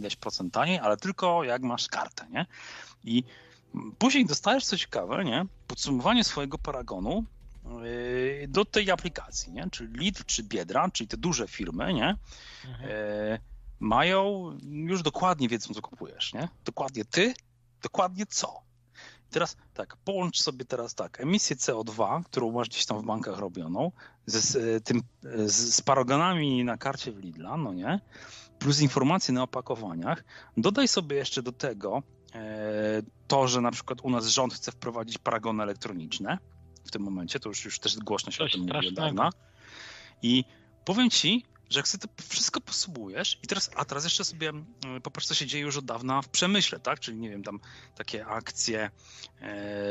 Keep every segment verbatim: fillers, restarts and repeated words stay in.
ileś procent taniej, ale tylko jak masz kartę, nie? I później dostajesz co ciekawe, nie? Podsumowanie swojego paragonu yy, do tej aplikacji, nie? Czyli Lidl czy Biedra, czyli te duże firmy, nie? Mhm. Yy, mają, już dokładnie wiedzą, co kupujesz, nie? Dokładnie ty, dokładnie co. Teraz tak, połącz sobie teraz tak, emisję C O dwa, którą masz gdzieś tam w bankach robioną, z, z, tym, z, z paragonami na karcie w Lidla, no nie? Plus informacje na opakowaniach. Dodaj sobie jeszcze do tego e, to, że na przykład u nas rząd chce wprowadzić paragony elektroniczne w tym momencie, to już, już też głośno się Coś o tym mówi od dawna. I powiem ci, że jak sobie to wszystko posubujesz i teraz, a teraz jeszcze sobie popatrz, co się dzieje już od dawna w przemyśle, tak? Czyli nie wiem, tam takie akcje e,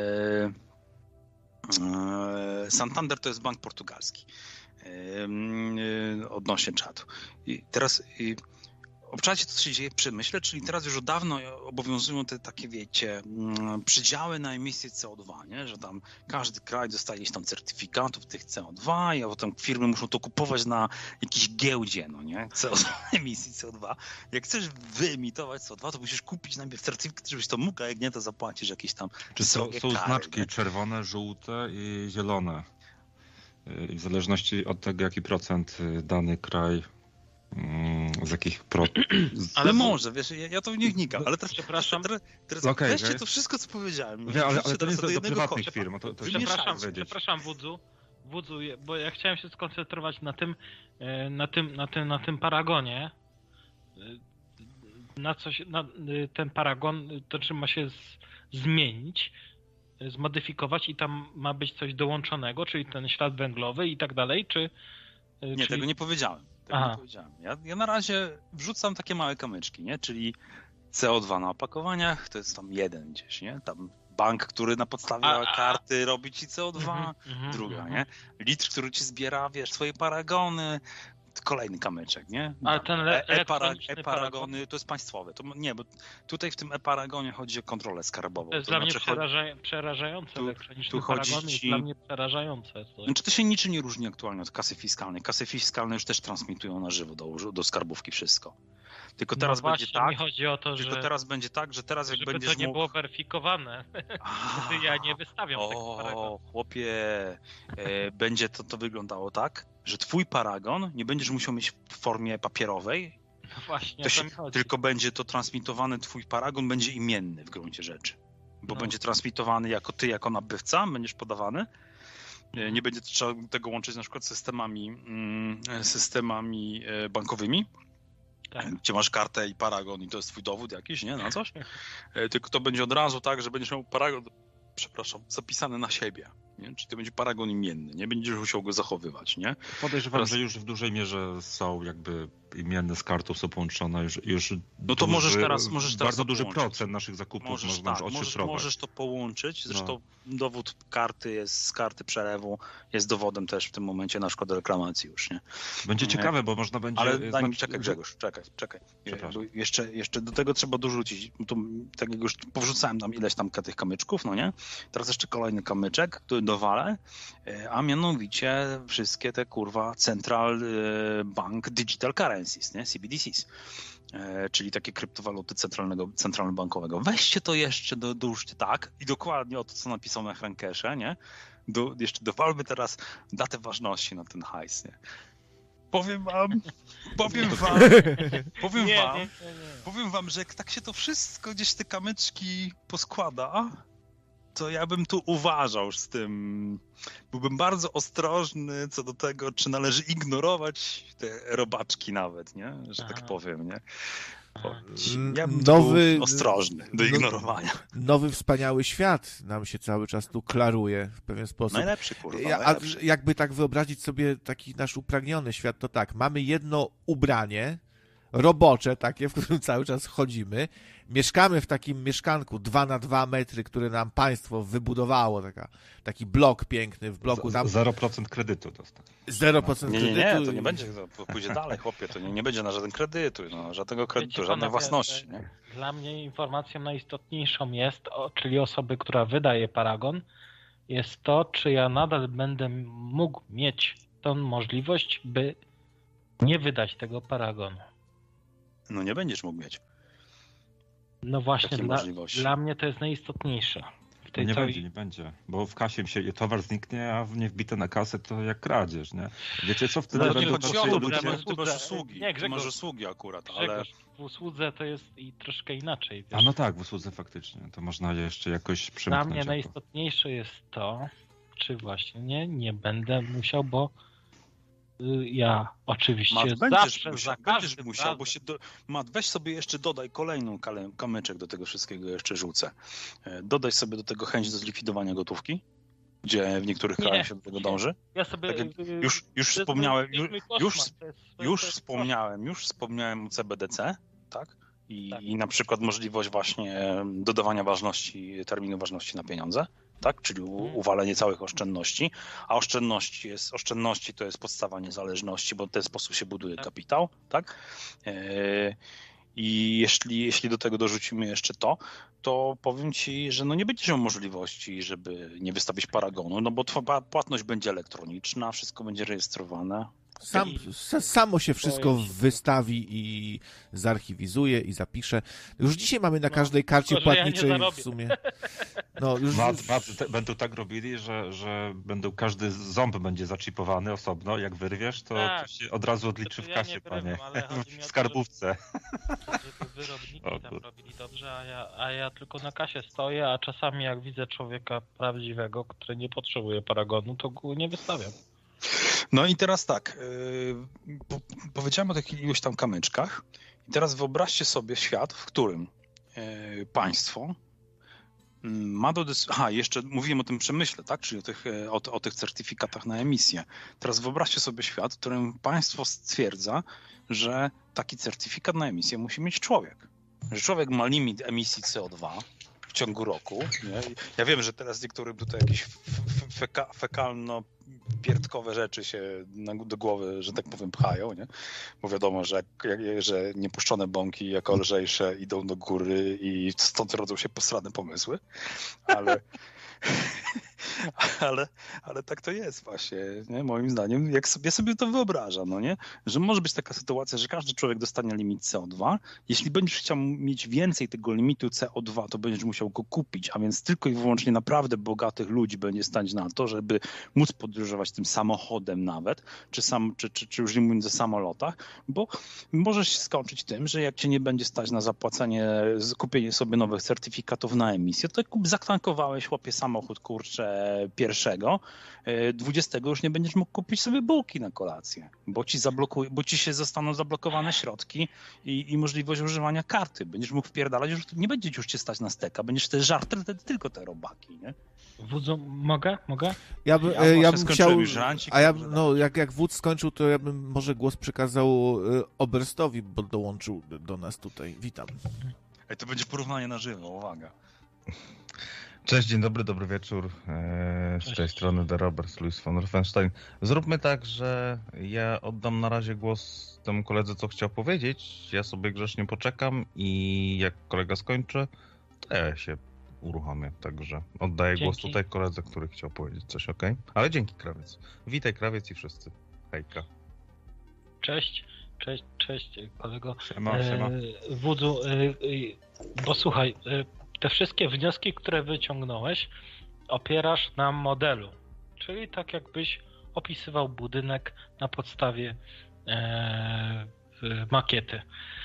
e, Santander to jest bank portugalski e, odnośnie czatu. I teraz i, obczajcie to, co się dzieje w przemyśle, czyli teraz już od dawno obowiązują te takie, wiecie, przydziały na emisję C O dwa, nie? Że tam każdy kraj dostaje jakieś tam certyfikatów tych C O dwa i potem firmy muszą to kupować na jakiejś giełdzie, no nie? C O dwa, emisji C O dwa. Jak chcesz wyemitować C O dwa, to musisz kupić najpierw certyfikat, żebyś to mógł, a jak nie, to zapłacisz jakieś tam Czy są, są kary, znaczki nie? Czerwone, żółte i zielone. I w zależności od tego, jaki procent dany kraj z jakich pro... Ale może, wiesz, ja, ja to nie wnikam, ale teraz, przepraszam, teraz, teraz okay, weźcie okay. to wszystko, co powiedziałem. Wie, ale, ale to nie jest do, do prywatnych kocia. firm. To, to przepraszam, przepraszam Wudzu, Wudzu, bo ja chciałem się skoncentrować na tym, na tym, na tym, na tym paragonie. Na coś, na ten paragon, to czym ma się z, zmienić, zmodyfikować i tam ma być coś dołączonego, czyli ten ślad węglowy i tak dalej, czy... Nie, czyli... tego nie powiedziałem. Tego nie powiedziałem. Ja, ja na razie wrzucam takie małe kamyczki, nie? Czyli C O dwa na opakowaniach, to jest tam jeden gdzieś, nie? Tam bank, który na podstawie a, a, karty robi ci C O dwa, mm-hmm, druga, mm-hmm. nie? Litr, który ci zbiera, wiesz, twoje paragony, kolejny kamyczek, nie? Ale ten le- elektroniczny e-paragony paragon... to jest państwowe. To, nie, bo tutaj w tym e-paragonie chodzi o kontrolę skarbową. To jest to dla znaczy, mnie przeraża... przerażające. Tu, elektroniczny tu chodzi paragon ci... jest dla mnie przerażające. To... Znaczy to się niczym nie różni aktualnie od kasy fiskalnej. Kasy fiskalne już też transmitują na żywo do, do skarbówki wszystko. Tylko teraz no będzie tak, mi chodzi o to, tylko że teraz będzie tak, że teraz jak żeby będziesz to nie mógł... było weryfikowane. Wtedy ja nie wystawiam o, takich paragonów. O, chłopie, e, będzie to, to wyglądało tak, że twój paragon nie będziesz musiał mieć w formie papierowej, no właśnie, to się, tylko będzie to transmitowany, twój paragon będzie imienny w gruncie rzeczy. Bo no. będzie transmitowany jako ty, jako nabywca, będziesz podawany. Nie będzie trzeba tego łączyć na przykład z systemami, systemami bankowymi. Tak. Gdzie masz kartę i paragon i to jest twój dowód jakiś, nie? Na coś. Tylko to będzie od razu tak, że będziesz miał paragon, przepraszam, zapisany na siebie. Nie? Czyli to będzie paragon imienny, nie będziesz musiał go zachowywać, nie? Podejrzewam, Teraz... że już w dużej mierze są jakby imienne z kartą są połączone, już, już no to duży, możesz teraz, możesz teraz bardzo duży procent naszych zakupów możesz, można tak, już możesz, możesz to połączyć, zresztą no. dowód karty jest z karty przelewu, jest dowodem też w tym momencie na przykład do reklamacji już, nie? Będzie nie. ciekawe, bo można będzie... Ale daj mi, czekaj Grzegorz, czekaj, czekaj. Jeszcze, jeszcze do tego trzeba dorzucić, to, tak jak już powrzucałem tam ileś tam tych kamyczków, no nie? Teraz jeszcze kolejny kamyczek, który dowalę, a mianowicie wszystkie te kurwa Central Bank Digital Currencies, nie? C B D Cs, czyli takie kryptowaluty centralnego, centralno-bankowego. Weźcie to jeszcze, do, dołóżcie tak i dokładnie o to, co napisał na Hrankesze, nie? Do, jeszcze dowalmy teraz datę ważności na ten hajs, nie? Powiem wam, powiem wam, powiem nie, wam, nie, nie, nie. powiem wam, że jak tak się to wszystko gdzieś te kamyczki poskłada, to ja bym tu uważał z tym, byłbym bardzo ostrożny co do tego, czy należy ignorować te robaczki nawet, nie? Że Aha. tak powiem, nie? Bo ja bym nowy, był ostrożny do ignorowania. Nowy, wspaniały świat nam się cały czas tu klaruje w pewien sposób. Najlepszy, kurwa, ja, najlepszy. A jakby tak wyobrazić sobie taki nasz upragniony świat, to tak, mamy jedno ubranie, robocze takie, w którym cały czas chodzimy. Mieszkamy w takim mieszkanku dwa na dwa metry, które nam państwo wybudowało, taka, taki blok piękny w bloku. Tam... zero procent kredytu dostać. zero procent nie, kredytu. Nie, nie, to nie będzie, to pójdzie dalej, chłopie, to nie, nie będzie na żaden kredytu, no, żadnego kredytu, Wiecie, żadnej panowie, własności. Nie? Dla mnie informacją najistotniejszą jest, o, czyli osoby, która wydaje paragon, jest to, czy ja nadal będę mógł mieć tą możliwość, by nie wydać tego paragonu. No nie będziesz mógł mieć. No właśnie, takie dla, możliwości. dla mnie to jest najistotniejsze. W tej nie całej... będzie, nie będzie, bo w kasie się towar zniknie, a nie wbite na kasę to jak kradzież, nie? Wiecie co wtedy No, To nie będą chodzi o to, bo ludzie... ty masz, ty masz usłudze- usługi, nie, ty masz Grzegorz. usługi akurat, ale... Grzegorz, w usłudze to jest i troszkę inaczej. A Wiesz. no tak, w usłudze faktycznie, to można jeszcze jakoś Dla przemknąć. mnie jako- najistotniejsze jest to, czy właśnie nie, nie będę musiał, bo y, ja oczywiście Mat, będziesz zawsze musiał, za będziesz każdym musiał, razem... bo się do... Mat, weź sobie jeszcze dodaj kolejną kale, kamyczek do tego wszystkiego, jeszcze rzucę. E, Dodaj sobie do tego chęć do zlikwidowania gotówki, gdzie w niektórych Nie, krajach się do tego nie. dąży. Ja sobie... Tak jak y, Już, już to jest wspomniałem, mój- już, mój koszmar, już, to jest- to już jest wspomniałem, już wspomniałem o C B D C, tak? I, Tak. I na przykład możliwość właśnie dodawania ważności, terminu ważności na pieniądze, tak? Czyli u, Mhm. uwalenie całych oszczędności, a oszczędności jest, oszczędności to jest podstawa niezależności, bo w ten sposób się buduje Tak. kapitał, tak? E, I jeśli, jeśli do tego dorzucimy jeszcze to, to powiem ci, że no nie będziesz miał możliwości, żeby nie wystawić paragonu, no bo twoja płatność będzie elektroniczna, wszystko będzie rejestrowane. Sam, s- samo się wszystko Boję się. wystawi i zarchiwizuje i zapisze. Już dzisiaj mamy na No, każdej karcie tylko, że ja nie płatniczej w zarobię. sumie. No, już, Mat, mat, te, będą tak robili, że, że będą, każdy ząb będzie zaczipowany osobno, jak wyrwiesz, to, Tak. to się od razu odliczy w Znaczy, ja kasie, nie panie. wyrywam, ale chodzi mi o W to, skarbówce. żeby wyrobniki O tam kur- robili dobrze, a ja, a ja tylko na kasie stoję, a czasami jak widzę człowieka prawdziwego, który nie potrzebuje paragonu, to go nie wystawiam. No i teraz tak, yy, po, powiedziałem o takich iluś tam kamyczkach i teraz wyobraźcie sobie świat, w którym yy, państwo mm, ma do dys... Aha, jeszcze mówiłem o tym przemyśle, tak? Czyli o tych, e, o, o tych certyfikatach na emisję. Teraz wyobraźcie sobie świat, w którym państwo stwierdza, że taki certyfikat na emisję musi mieć człowiek. Że człowiek ma limit emisji C O dwa w ciągu roku. Nie? Ja wiem, że teraz niektórym tutaj jakieś f- f- feka, fekalno pierdkowe rzeczy się na, do głowy, że tak powiem, pchają, nie? Bo wiadomo, że, jak, jak, że niepuszczone bąki jako lżejsze idą do góry i stąd rodzą się posrane pomysły, ale ale, ale tak to jest właśnie, nie? Moim zdaniem, jak sobie, ja sobie to wyobrażam, no nie? Że może być taka sytuacja, że każdy człowiek dostanie limit C O dwa. Jeśli będziesz chciał mieć więcej tego limitu C O dwa, to będziesz musiał go kupić, a więc tylko i wyłącznie naprawdę bogatych ludzi będzie stać na to, żeby móc podróżować tym samochodem nawet, czy, sam, czy, czy, czy już nie mówiąc o samolotach, bo możesz się skończyć tym, że jak cię nie będzie stać na zapłacenie, kupienie sobie nowych certyfikatów na emisję, to kup, zatankowałeś, chłopie, samochód, kurczę, pierwszego, dwudziestego już nie będziesz mógł kupić sobie bułki na kolację, bo ci, zablokuj, bo ci się zostaną zablokowane środki i, i możliwość używania karty. Będziesz mógł wpierdalać, już nie będzie już cię stać na steka, będziesz te żarty, te, tylko te robaki, nie? Wódzu, mogę? Mogę? ja, by, Ja e, ja właśnie bym skończyłem chciał, już żancik, a ja, także no, jak, jak wódz skończył, to ja bym może głos przekazał e, Oberstowi, bo dołączył do nas tutaj. Witam. Ej, to będzie porównanie na żywo, uwaga. Cześć, dzień dobry, dobry wieczór. Eee, z Cześć. tej strony The Roberts, Louis von Riefenstein. Zróbmy tak, że ja oddam na razie głos temu koledze, co chciał powiedzieć. Ja sobie grzecznie poczekam i jak kolega skończy, to ja się uruchomię. Także oddaję Dzięki. głos tutaj koledze, który chciał powiedzieć coś, ok? Ale dzięki, Krawiec. Witaj, Krawiec i wszyscy. Hejka. Cześć, cześć, cześć kolego. Siema, siema. E, Wódzu, e, e, bo słuchaj, e, te wszystkie wnioski, które wyciągnąłeś, opierasz na modelu. Czyli tak jakbyś opisywał budynek na podstawie e, makiety.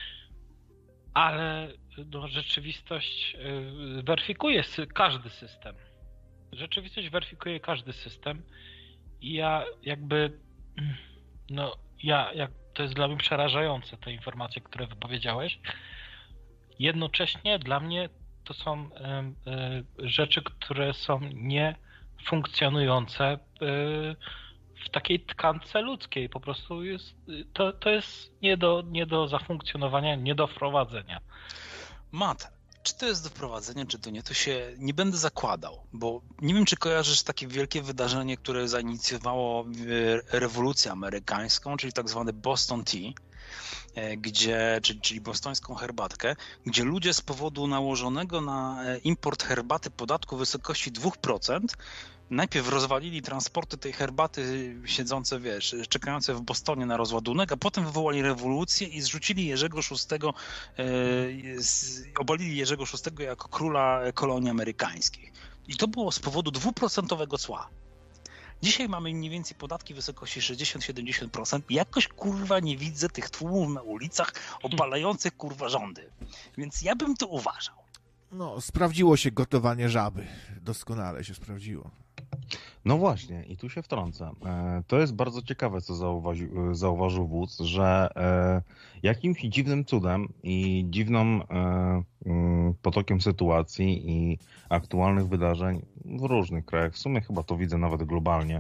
Ale no, rzeczywistość e, weryfikuje sy- każdy system. Rzeczywistość weryfikuje każdy system i ja jakby no ja jak to jest dla mnie przerażające te informacje, które wypowiedziałeś. Jednocześnie dla mnie to są y, y, rzeczy, które są niefunkcjonujące y, w takiej tkance ludzkiej. Po prostu jest, to, to jest nie do, nie do zafunkcjonowania, nie do wprowadzenia. Mat, czy to jest do wprowadzenia, czy to nie, to się nie będę zakładał, bo nie wiem, czy kojarzysz takie wielkie wydarzenie, które zainicjowało e, rewolucję amerykańską, czyli tak zwany Boston Tea, gdzie, czyli, czyli bostońską herbatkę, gdzie ludzie z powodu nałożonego na import herbaty podatku w wysokości dwa procent najpierw rozwalili transporty tej herbaty siedzące, wiesz, czekające w Bostonie na rozładunek, a potem wywołali rewolucję i zrzucili Jerzego szóstego, e, z, obalili Jerzego szóstego jako króla kolonii amerykańskich. I to było z powodu dwuprocentowego cła. Dzisiaj mamy mniej więcej podatki w wysokości sześćdziesiąt do siedemdziesięciu procent. Jakoś, kurwa, nie widzę tych tłumów na ulicach obalających, kurwa, rządy. Więc ja bym to uważał. No, sprawdziło się gotowanie żaby. Doskonale się sprawdziło. No właśnie, i tu się wtrącę. To jest bardzo ciekawe, co zauważył, zauważył wódz, że jakimś dziwnym cudem i dziwnym potokiem sytuacji i aktualnych wydarzeń w różnych krajach, w sumie chyba to widzę nawet globalnie,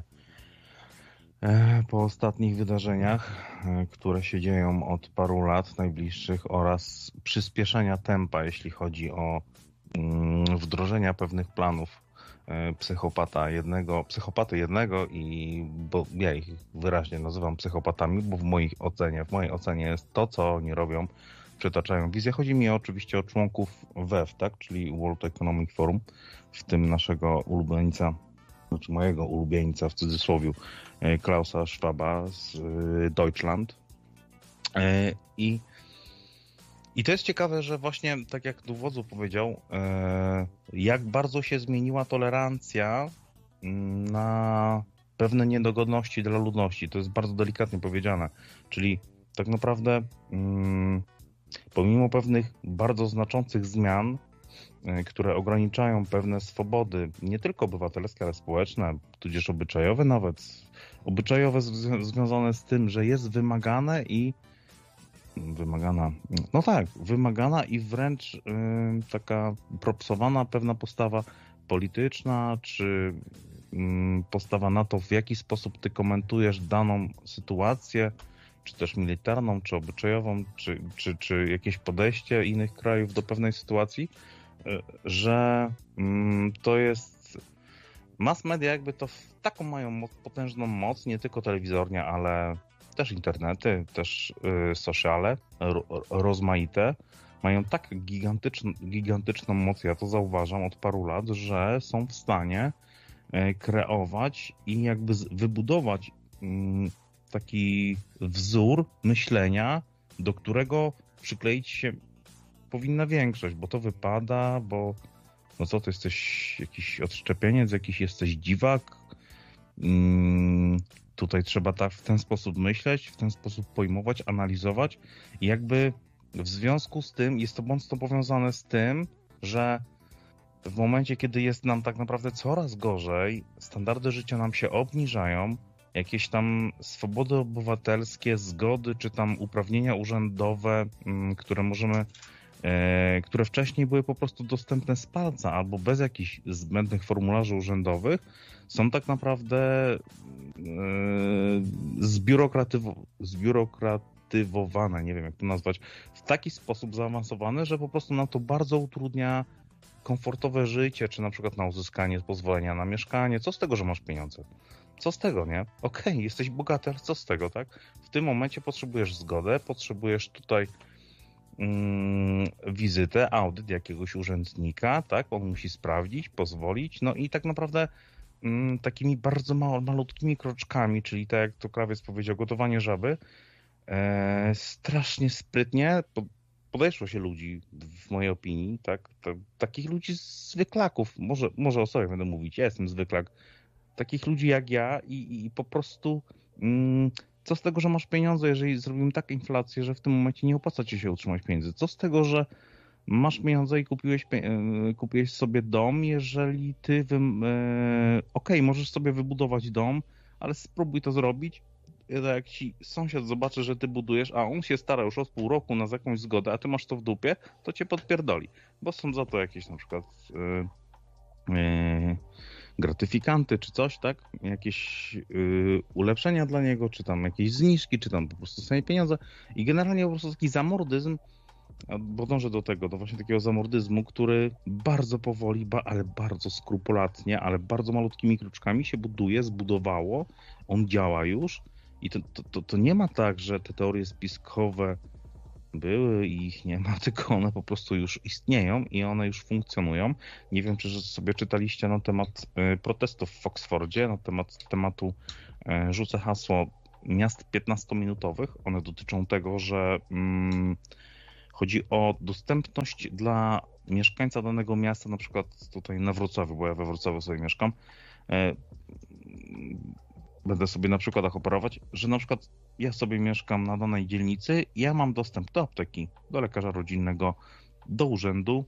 po ostatnich wydarzeniach, które się dzieją od paru lat najbliższych oraz przyspieszenia tempa, jeśli chodzi o wdrożenia pewnych planów psychopata jednego, psychopaty jednego i bo ja ich wyraźnie nazywam psychopatami, bo w mojej ocenie, w mojej ocenie jest to, co oni robią, przytaczają wizję. Chodzi mi oczywiście o członków W E F, tak, czyli World Economic Forum, w tym naszego ulubieńca, znaczy mojego ulubieńca w cudzysłowie, Klausa Schwaba z Deutschland. I I to jest ciekawe, że właśnie, tak jak tu wodzu powiedział, jak bardzo się zmieniła tolerancja na pewne niedogodności dla ludności. To jest bardzo delikatnie powiedziane. Czyli tak naprawdę pomimo pewnych bardzo znaczących zmian, które ograniczają pewne swobody, nie tylko obywatelskie, ale społeczne, tudzież obyczajowe nawet, obyczajowe związane z tym, że jest wymagane i Wymagana, no tak, wymagana i wręcz yy, taka propsowana pewna postawa polityczna, czy yy, postawa na to, w jaki sposób ty komentujesz daną sytuację, czy też militarną, czy obyczajową, czy, czy, czy jakieś podejście innych krajów do pewnej sytuacji, yy, że yy, to jest mass media, jakby to taką mają moc, potężną moc, nie tylko telewizornia, ale też internety, też y, sociale, ro, rozmaite, mają tak gigantyczn, gigantyczną moc, ja to zauważam od paru lat, że są w stanie y, kreować i jakby z, wybudować y, taki wzór myślenia, do którego przykleić się powinna większość, bo to wypada, bo no co, ty jesteś jakiś odszczepieniec, jakiś jesteś dziwak, y, tutaj trzeba tak w ten sposób myśleć, w ten sposób pojmować, analizować i jakby w związku z tym jest to mocno powiązane z tym, że w momencie, kiedy jest nam tak naprawdę coraz gorzej, standardy życia nam się obniżają, jakieś tam swobody obywatelskie, zgody czy tam uprawnienia urzędowe, które możemy, które wcześniej były po prostu dostępne z palca albo bez jakichś zbędnych formularzy urzędowych, są tak naprawdę zbiurokratyw- zbiurokratywowane, nie wiem jak to nazwać, w taki sposób zaawansowane, że po prostu nam to bardzo utrudnia komfortowe życie, czy na przykład na uzyskanie pozwolenia na mieszkanie. Co z tego, że masz pieniądze? Co z tego, nie? Okej, okay, jesteś bogaty, ale co z tego, tak? W tym momencie potrzebujesz zgodę, potrzebujesz tutaj mm, wizytę, audyt jakiegoś urzędnika, tak? On musi sprawdzić, pozwolić, no i tak naprawdę mm, takimi bardzo mało, malutkimi kroczkami, czyli tak jak to krawiec powiedział, gotowanie żaby, e, strasznie sprytnie po, podeszło się ludzi, w mojej opinii, tak? To, takich ludzi zwyklaków, może, może o sobie będę mówić, ja jestem zwyklak, takich ludzi jak ja i, i po prostu mm, co z tego, że masz pieniądze, jeżeli zrobimy taką inflację, że w tym momencie nie opłaca ci się utrzymać pieniędzy? Co z tego, że masz pieniądze i kupiłeś, kupiłeś sobie dom, jeżeli ty wy... e, okej, okay, możesz sobie wybudować dom, ale spróbuj to zrobić. Jak ci sąsiad zobaczy, że ty budujesz, a on się stara już od pół roku na jakąś zgodę, a ty masz to w dupie, to cię podpierdoli. Bo są za to jakieś na przykład e, e, gratyfikanty czy coś, tak? Jakieś yy, ulepszenia dla niego, czy tam jakieś zniżki, czy tam po prostu same pieniądze. I generalnie po prostu taki zamordyzm, bo dążę do tego, do właśnie takiego zamordyzmu, który bardzo powoli, ba, ale bardzo skrupulatnie, ale bardzo malutkimi kroczkami się buduje, zbudowało, on działa już I to, to, to, to nie ma tak, że te teorie spiskowe były i ich nie ma, tylko one po prostu już istnieją i one już funkcjonują. Nie wiem, czy sobie czytaliście na temat protestów w Oksfordzie, na temat tematu rzucę hasło miast piętnastominutowych. One dotyczą tego, że mm, chodzi o dostępność dla mieszkańca danego miasta, na przykład tutaj na Wrocławiu, bo ja we Wrocławiu sobie mieszkam. Będę sobie na przykładach operować, że na przykład ja sobie mieszkam na danej dzielnicy, ja mam dostęp do apteki, do lekarza rodzinnego, do urzędu,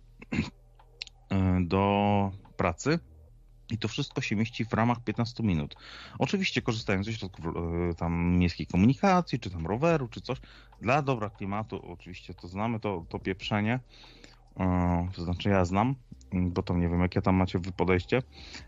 do pracy i to wszystko się mieści w ramach piętnastu minut. Oczywiście korzystając ze środków tam miejskiej komunikacji, czy tam roweru, czy coś, dla dobra klimatu, oczywiście to znamy, to, to pieprzenie, to znaczy ja znam, bo tam nie wiem, jakie tam macie wy podejście.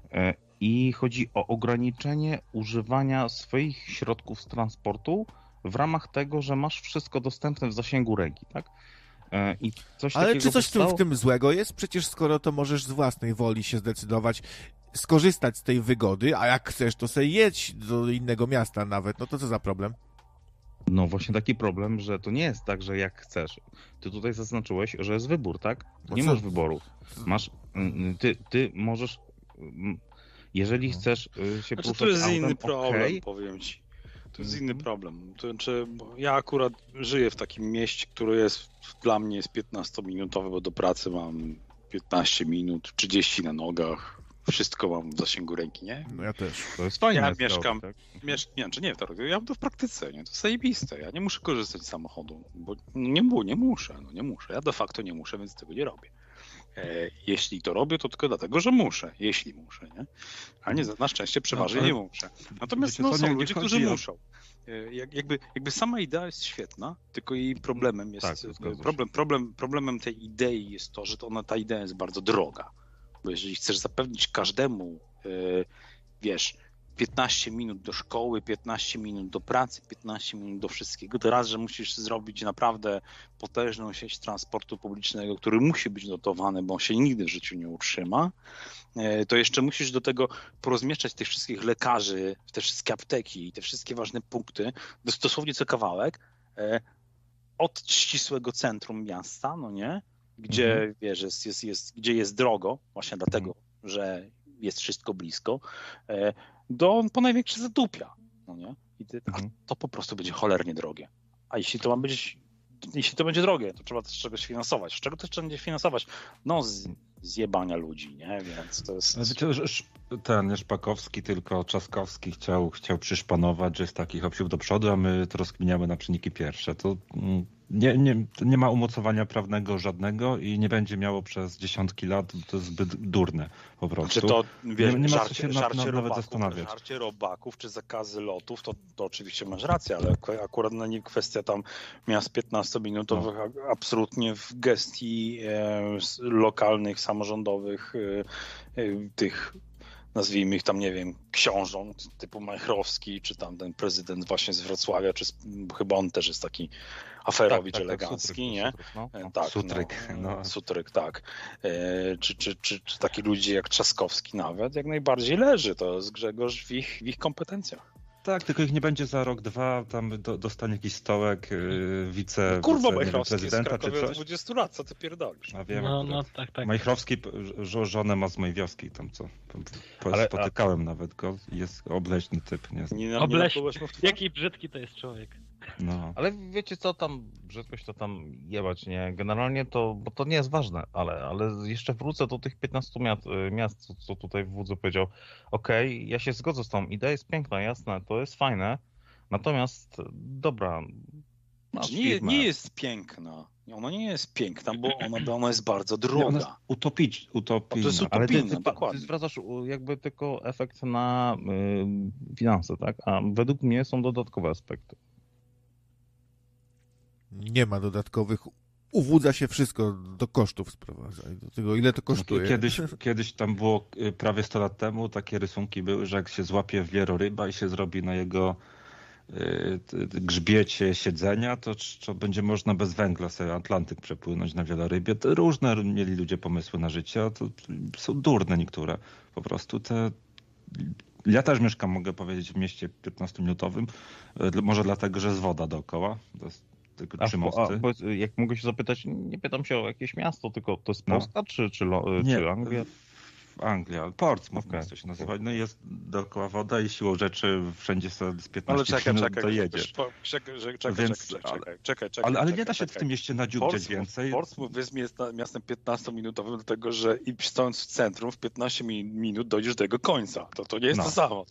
I chodzi o ograniczenie używania swoich środków z transportu w ramach tego, że masz wszystko dostępne w zasięgu ręki, tak? I coś Ale takiego czy coś powstało? w tym złego jest? Przecież skoro to możesz z własnej woli się zdecydować, skorzystać z tej wygody, a jak chcesz, to sobie jedź do innego miasta nawet, no to co za problem? No właśnie taki problem, że to nie jest tak, że jak chcesz. Ty tutaj zaznaczyłeś, że jest wybór, tak? No Nie co? masz wyboru. Masz, ty, ty możesz, jeżeli chcesz się Znaczy, poruszać to jest autem, inny problem, okej. powiem ci. To jest Mhm. inny problem. To znaczy, bo ja akurat żyję w takim mieście, które jest dla mnie jest piętnastominutowe, bo do pracy mam piętnaście minut, trzydzieści na nogach. Wszystko mam w zasięgu ręki, nie? No ja też. To jest fajne. Ja z teorii, mieszkam- tak? Miesz- nie, czy nie w teorii, ja mam to w praktyce, nie? To jest zajebiste. Ja nie muszę korzystać z samochodu, bo nie, mu- nie muszę, no nie muszę. Ja de facto nie muszę, więc tego nie robię. E, jeśli to robię, to tylko dlatego, że muszę, jeśli muszę, nie? A nie, na szczęście przeważnie No, ale- nie muszę. Natomiast Wiecie no, co, są nie- nie ludzie, chodzi którzy o- muszą. E, Jak, jakby, jakby sama idea jest świetna, tylko jej problemem jest, Tak, zgadzam się. problem, problem, problemem tej idei jest to, że to ona, ta idea jest bardzo droga. Bo jeżeli chcesz zapewnić każdemu, e, wiesz, piętnaście minut do szkoły, piętnaście minut do pracy, piętnaście minut do wszystkiego, to raz, że musisz zrobić naprawdę potężną sieć transportu publicznego, który musi być dotowany, bo on się nigdy w życiu nie utrzyma, e, to jeszcze musisz do tego porozmieszczać tych wszystkich lekarzy, te wszystkie apteki, te wszystkie ważne punkty, dosłownie co kawałek, e, od ścisłego centrum miasta, no nie? Gdzie, Mhm. wiesz, jest, jest, jest, gdzie jest drogo, właśnie dlatego, że jest wszystko blisko, e, do po największe zatupia, no nie? I ty, a Mhm. to po prostu będzie cholernie drogie. A jeśli to ma być, jeśli to będzie drogie, to trzeba też czegoś finansować. Z czego to trzeba będzie finansować? No z zjebania ludzi, nie? Więc to jest... Ale wiecie, że sz- ten nie Szpakowski, tylko Trzaskowski chciał, chciał przyszpanować, że jest takich obsiłów do przodu, a my to rozkminiamy na czynniki pierwsze. To mm, nie, nie, to nie ma umocowania prawnego żadnego i nie będzie miało przez dziesiątki lat, to jest zbyt durne po prostu. Czy to, wiesz, nie ma co żarcie, się nad- żarcie, nad- nawet robaków, zastanawiać. żarcie robaków, czy zakazy lotów, to, to oczywiście masz rację, ale ak- akurat na nie kwestia tam miast piętnastominutowych No. a- absolutnie w gestii e, s- lokalnych, samorządowych, e, e, tych nazwijmy ich tam, nie wiem, książąt typu Majchrowski, czy tam ten prezydent właśnie z Wrocławia, czy z, chyba on też jest taki aferowicz elegancki, Sutryk, nie? Sutryk, no. E, Tak, Sutryk, no, no. Sutryk, tak. E, czy, czy, czy, czy taki ludzie jak Trzaskowski nawet, jak najbardziej leży. To jest Grzegorz w ich, w ich kompetencjach. Tak, tylko ich nie będzie za rok, dwa, tam do, dostanie jakiś stołek yy, wice, No, kurwa, wice nie wiem, Majchrowski jest z prezydenta czy Krakowa od coś. dwudziestu lat, co ty pierdolisz? A wiem, No, akurat. no, tak, tak. Majchrowski p- żo- żonę ma z mojej wioski, tam co. Po, po, Ale- spotykałem nawet go, jest obleśny typ, nie? Nie, nie Obleś- naplułeś mu w twarz? Jaki brzydki to jest człowiek. No. Ale wiecie co, tam brzydkość to tam jebać, nie? Generalnie to, bo to nie jest ważne, ale, ale jeszcze wrócę do tych piętnastu miast, miast co, co tutaj w Wódzu powiedział. Okej, ja się zgodzę z tą, idea jest piękna, jasne, to jest fajne, natomiast dobra, masz Znaczy, nie, firmę. nie jest piękna. Ona nie jest piękna, bo ona, ona jest bardzo Nie, ona jest droga. utopicz, utopijna. To jest Ale ty, utopijna, ty, ty dokładnie. zwracasz u- jakby tylko efekt na y, finanse, tak? A według mnie są dodatkowe aspekty. Nie ma dodatkowych. Uwódza się wszystko do kosztów sprowadza. i Do tego, ile to kosztuje. Kiedyś, kiedyś tam było y, prawie sto lat temu, takie rysunki były, że jak się złapie wieloryba i się zrobi na jego y, t- t- grzbiecie siedzenia, to, c- to będzie można bez węgla sobie Atlantyk przepłynąć na wielorybie. To różne mieli ludzie pomysły na życie, a to, to są durne niektóre. Po prostu te Ja też mieszkam, mogę powiedzieć, w mieście piętnastominutowym. Może dlatego, że jest woda dookoła. To jest tylko A, trzy w- mosty. a powiedz, jak mogę się zapytać, nie pytam się o jakieś miasto, tylko to jest No. Polska czy, czy, Lo- Nie, czy Anglia? w Anglii, Portsmouth Okej. miasto się nazywa. No i jest dookoła woda i siłą rzeczy wszędzie sobie z Ale piętnaście czekaj, minut czekaj, to jedziesz. po- czekaj, że- czekaj, Więc- czekaj, ale- czekaj, czekaj, czekaj, Ale, ale nie czekaj, da się w czekaj. tym mieście nadziubdzieć Portsmouth, więcej. Portsmouth jest miasta- miastem piętnastominutowym, dlatego że i stojąc w centrum w piętnaście mi- minut dojdziesz do jego końca. To, to nie jest No. to samo.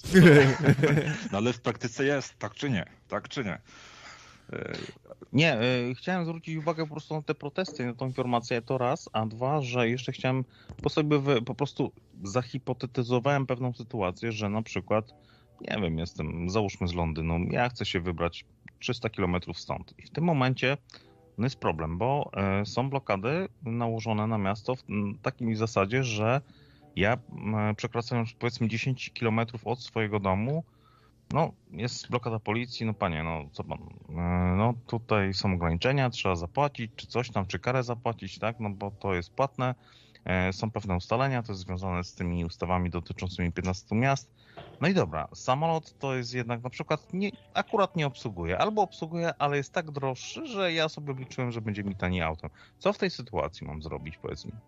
No ale w praktyce jest, tak czy nie? Tak czy nie? E, Nie, y, chciałem zwrócić uwagę po prostu na te protesty, na tą informację, to raz, a dwa, że jeszcze chciałem po sobie wy, po prostu zahipotetyzowałem pewną sytuację, że na przykład, nie wiem, jestem, załóżmy z Londynu, ja chcę się wybrać trzysta kilometrów stąd i w tym momencie no jest problem, bo y, są blokady nałożone na miasto w m, takiej zasadzie, że ja m, przekraczając powiedzmy dziesięć kilometrów od swojego domu, no, jest blokada policji, no panie, no co pan, e, no tutaj są ograniczenia, trzeba zapłacić, czy coś tam, czy karę zapłacić, tak, no bo to jest płatne, e, są pewne ustalenia, to jest związane z tymi ustawami dotyczącymi piętnastu miast, no i dobra, samolot to jest jednak na przykład, nie, akurat nie obsługuje, albo obsługuje, ale jest tak droższy, że ja sobie obliczyłem, że będzie mi taniej autem. Co w tej sytuacji mam zrobić, powiedz mi?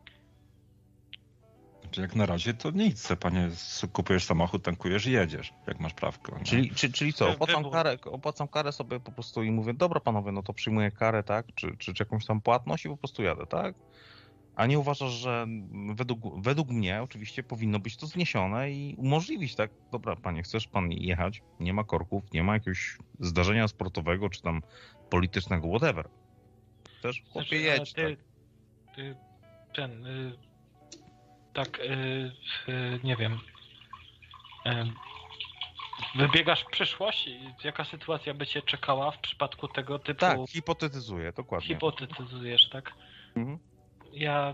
Czy jak na razie to nic, panie, s- kupujesz samochód, tankujesz i jedziesz, jak masz prawko. No. Czyli, czy, czyli co, Wy- opłacam wybór. karę, opłacam karę sobie po prostu i mówię, dobra panowie, no to przyjmuję karę, tak, czy, czy, czy jakąś tam płatność i po prostu jadę, tak? A nie uważasz, że według, według mnie oczywiście powinno być to zniesione i umożliwić, tak, dobra panie, chcesz pan jechać, nie ma korków, nie ma jakiegoś zdarzenia sportowego, czy tam politycznego, whatever. Chcesz, chłopie, Znaczy, jedź, ale tak. ty, ty, ten, y, tak, y, y, nie wiem, y, wybiegasz w przyszłość? I jaka sytuacja by cię czekała w przypadku tego typu... Tak, hipotetyzuję, dokładnie. Hipotetyzujesz, tak? Mhm. Ja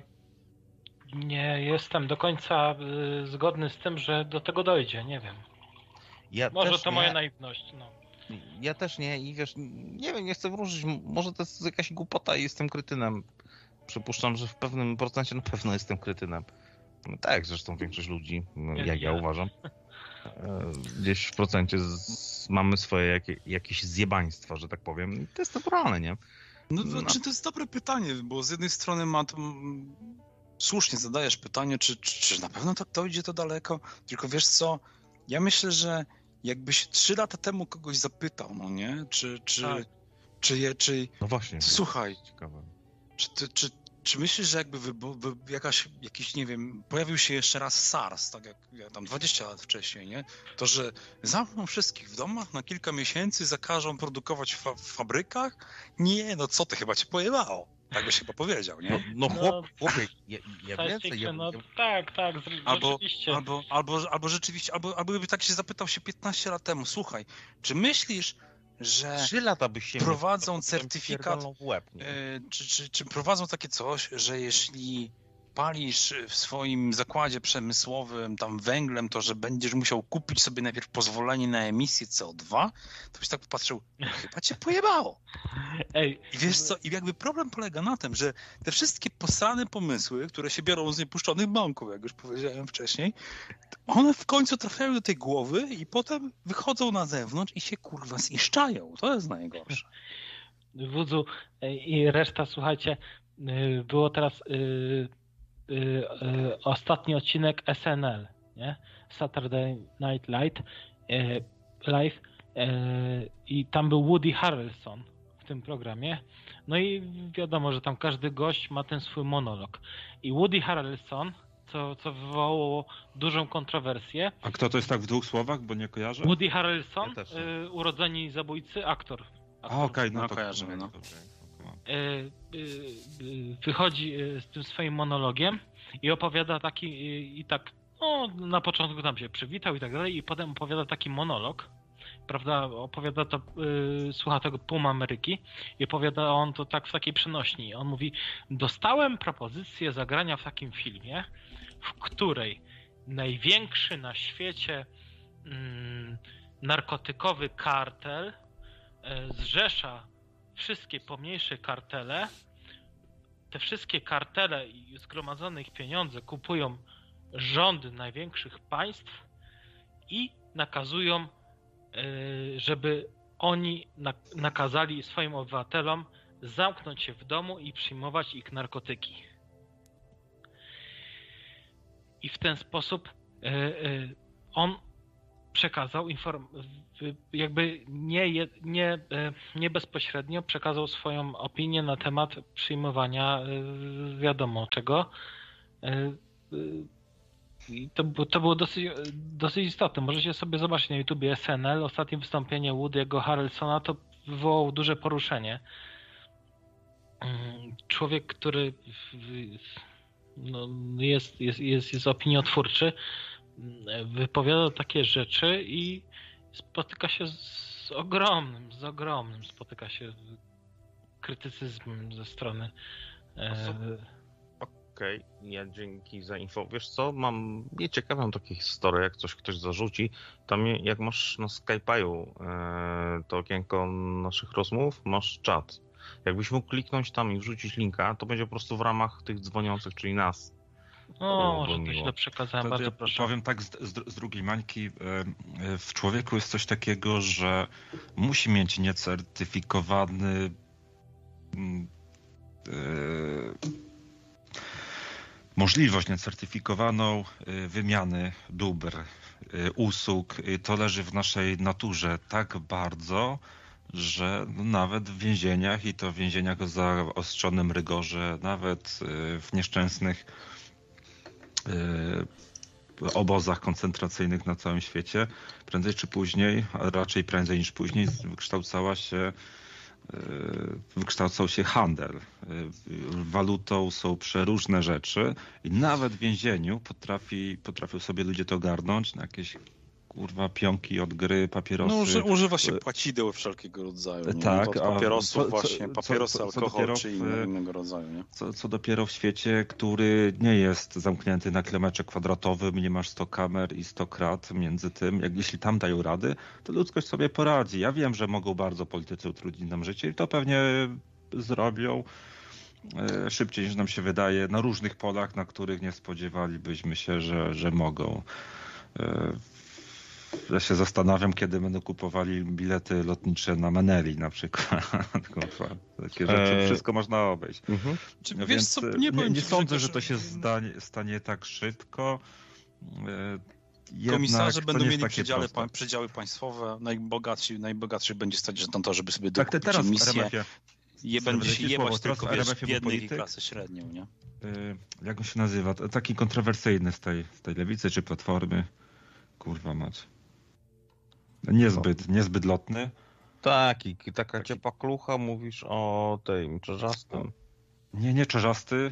nie jestem do końca y, zgodny z tym, że do tego dojdzie, nie wiem. Ja Może też to nie. moja naiwność, no. Ja też nie i wiesz, nie wiem, nie chcę wróżyć, m- może to jest jakaś głupota i jestem krytynem. Przypuszczam, że w pewnym procencie na pewno jestem krytynem. No tak, zresztą większość ludzi, no, Nie, jak ja ja. uważam, e, gdzieś w procencie z, mamy swoje jakie, jakieś zjebaństwa, że tak powiem. I to jest naturalne, nie? No, No. to, czy to jest dobre pytanie, bo z jednej strony ma to, mm, słusznie zadajesz pytanie, czy, czy, czy na pewno tak dojdzie to daleko, tylko wiesz co, ja myślę, że jakbyś trzy lata temu kogoś zapytał, no nie, czy, czy, Tak. czy, je, czy No właśnie. słuchaj, Ciekawe. czy, ty, czy, czy myślisz, że jakby wy, wy, jakaś, jakiś, nie wiem, pojawił się jeszcze raz SARS, tak jak ja tam dwadzieścia lat wcześniej, nie? To, że zamkną wszystkich w domach na kilka miesięcy, zakażą produkować fa w fabrykach? Nie, no co ty, chyba cię pojebało. Tak byś chyba powiedział, No, nie? no No, chłop, chłopie, ja, ja Science więcej, ja, fiction, no ja, tak, tak, z- Albo, rzeczywiście. albo, albo, albo rzeczywiście, albo, albo gdyby tak się zapytał się piętnaście lat temu, słuchaj, czy myślisz, że trzy lata byś się prowadzą miał, to potem certyfikat, pierdolną w łeb, nie? E, czy, czy, czy prowadzą takie coś, że jeśli palisz w swoim zakładzie przemysłowym tam węglem, to że będziesz musiał kupić sobie najpierw pozwolenie na emisję C O dwa, to byś tak popatrzył, no chyba cię pojebało. Ej, I wiesz co, i jakby problem polega na tym, że te wszystkie posrane pomysły, które się biorą z niepuszczonych bąków, jak już powiedziałem wcześniej, one w końcu trafiają do tej głowy i potem wychodzą na zewnątrz i się kurwa ziszczają. To jest najgorsze. Wódzu ej, i reszta, słuchajcie, y, było teraz y, y, y, ostatni odcinek S N L, nie? Saturday Night Live, y, live y, i tam był Woody Harrelson w tym programie. No i wiadomo, że tam każdy gość ma ten swój monolog. I Woody Harrelson, co, co wywołało dużą kontrowersję. A kto to jest tak w dwóch słowach, bo nie kojarzę? Woody Harrelson, Ja też nie. y, urodzeni zabójcy, aktor. A okej, no, No, to kojarzymy, no. dobrze. y, y, y, wychodzi y, z tym swoim monologiem i opowiada taki y, i tak, no na początku tam się przywitał i tak dalej i potem opowiada taki monolog, prawda, opowiada to, y, słucha tego pół Ameryki i opowiada on to tak w takiej przenośni. On mówi, dostałem propozycję zagrania w takim filmie, w której największy na świecie mm, narkotykowy kartel y, zrzesza wszystkie pomniejsze kartele, te wszystkie kartele i zgromadzone ich pieniądze kupują rządy największych państw i nakazują, żeby oni nakazali swoim obywatelom zamknąć się w domu i przyjmować ich narkotyki. I w ten sposób on przekazał informację, jakby nie, nie, nie bezpośrednio przekazał swoją opinię na temat przyjmowania wiadomo czego. I to, to było dosyć, dosyć istotne. Możecie sobie zobaczyć na YouTubie S N L. Ostatnie wystąpienie Woody'ego Harrelsona to wywołało duże poruszenie. Człowiek, który no, jest, jest, jest, jest opiniotwórczy, wypowiada takie rzeczy i spotyka się z ogromnym, z ogromnym, spotyka się krytycyzmem ze strony. Okej, okay. Ja dzięki za info. Wiesz co, mam nieciekawą takie historię, jak coś ktoś zarzuci. Tam jak masz na Skype'u to okienko naszych rozmów, masz czat. Jakbyś mógł kliknąć tam i wrzucić linka, to będzie po prostu w ramach tych dzwoniących, czyli nas. O, może to źle przekazałem, to bardzo ja proszę. Powiem tak z, z, z drugiej mańki, w człowieku jest coś takiego, że musi mieć niecertyfikowany yy, możliwość niecertyfikowaną wymiany dóbr, usług. To leży w naszej naturze tak bardzo, że nawet w więzieniach i to w więzieniach o zaostrzonym rygorze, nawet w nieszczęsnych obozach koncentracyjnych na całym świecie, prędzej czy później, a raczej prędzej niż później, wykształcała się, wykształcał się handel. Walutą są przeróżne rzeczy i nawet w więzieniu potrafi, potrafią sobie ludzie to ogarnąć na jakieś kurwa pionki od gry, papierosy. No, używa się płacideł wszelkiego rodzaju. Nie? Tak, od papierosów co, właśnie, co, papierosy, co, co, alkohol co czy w, innego rodzaju. Nie? Co, co dopiero w świecie, który nie jest zamknięty na kilometrze kwadratowym, nie masz sto kamer i sto krat między tym. Jak jeśli tam dają rady, to ludzkość sobie poradzi. Ja wiem, że mogą bardzo politycy utrudnić nam życie i to pewnie zrobią szybciej niż nam się wydaje, na różnych polach, na których nie spodziewalibyśmy się, że, że mogą. Ja się zastanawiam, kiedy będą kupowali bilety lotnicze na Meneli na przykład. Takie rzeczy, wszystko można obejść. Mhm. Czy, no wiesz, więc co, nie, nie, nie sądzę, że to się że... stanie, stanie tak szybko. Jednak Komisarze będą mieli przedziały, pa, przedziały państwowe, najbogatszy, najbogatszy będzie stać na to, żeby sobie tak, dokupić teraz misję. Je będzie się jebać słowo, tylko wiesz, biednych polityk, i klasę średnią, nie? Yy, jak on się nazywa? Taki kontrowersyjny z tej, z tej lewicy czy platformy. Kurwa mać. Niezbyt, niezbyt lotny. Tak, i taka ciepła klucha, mówisz o tej czerzastym. Nie, nie czerzasty.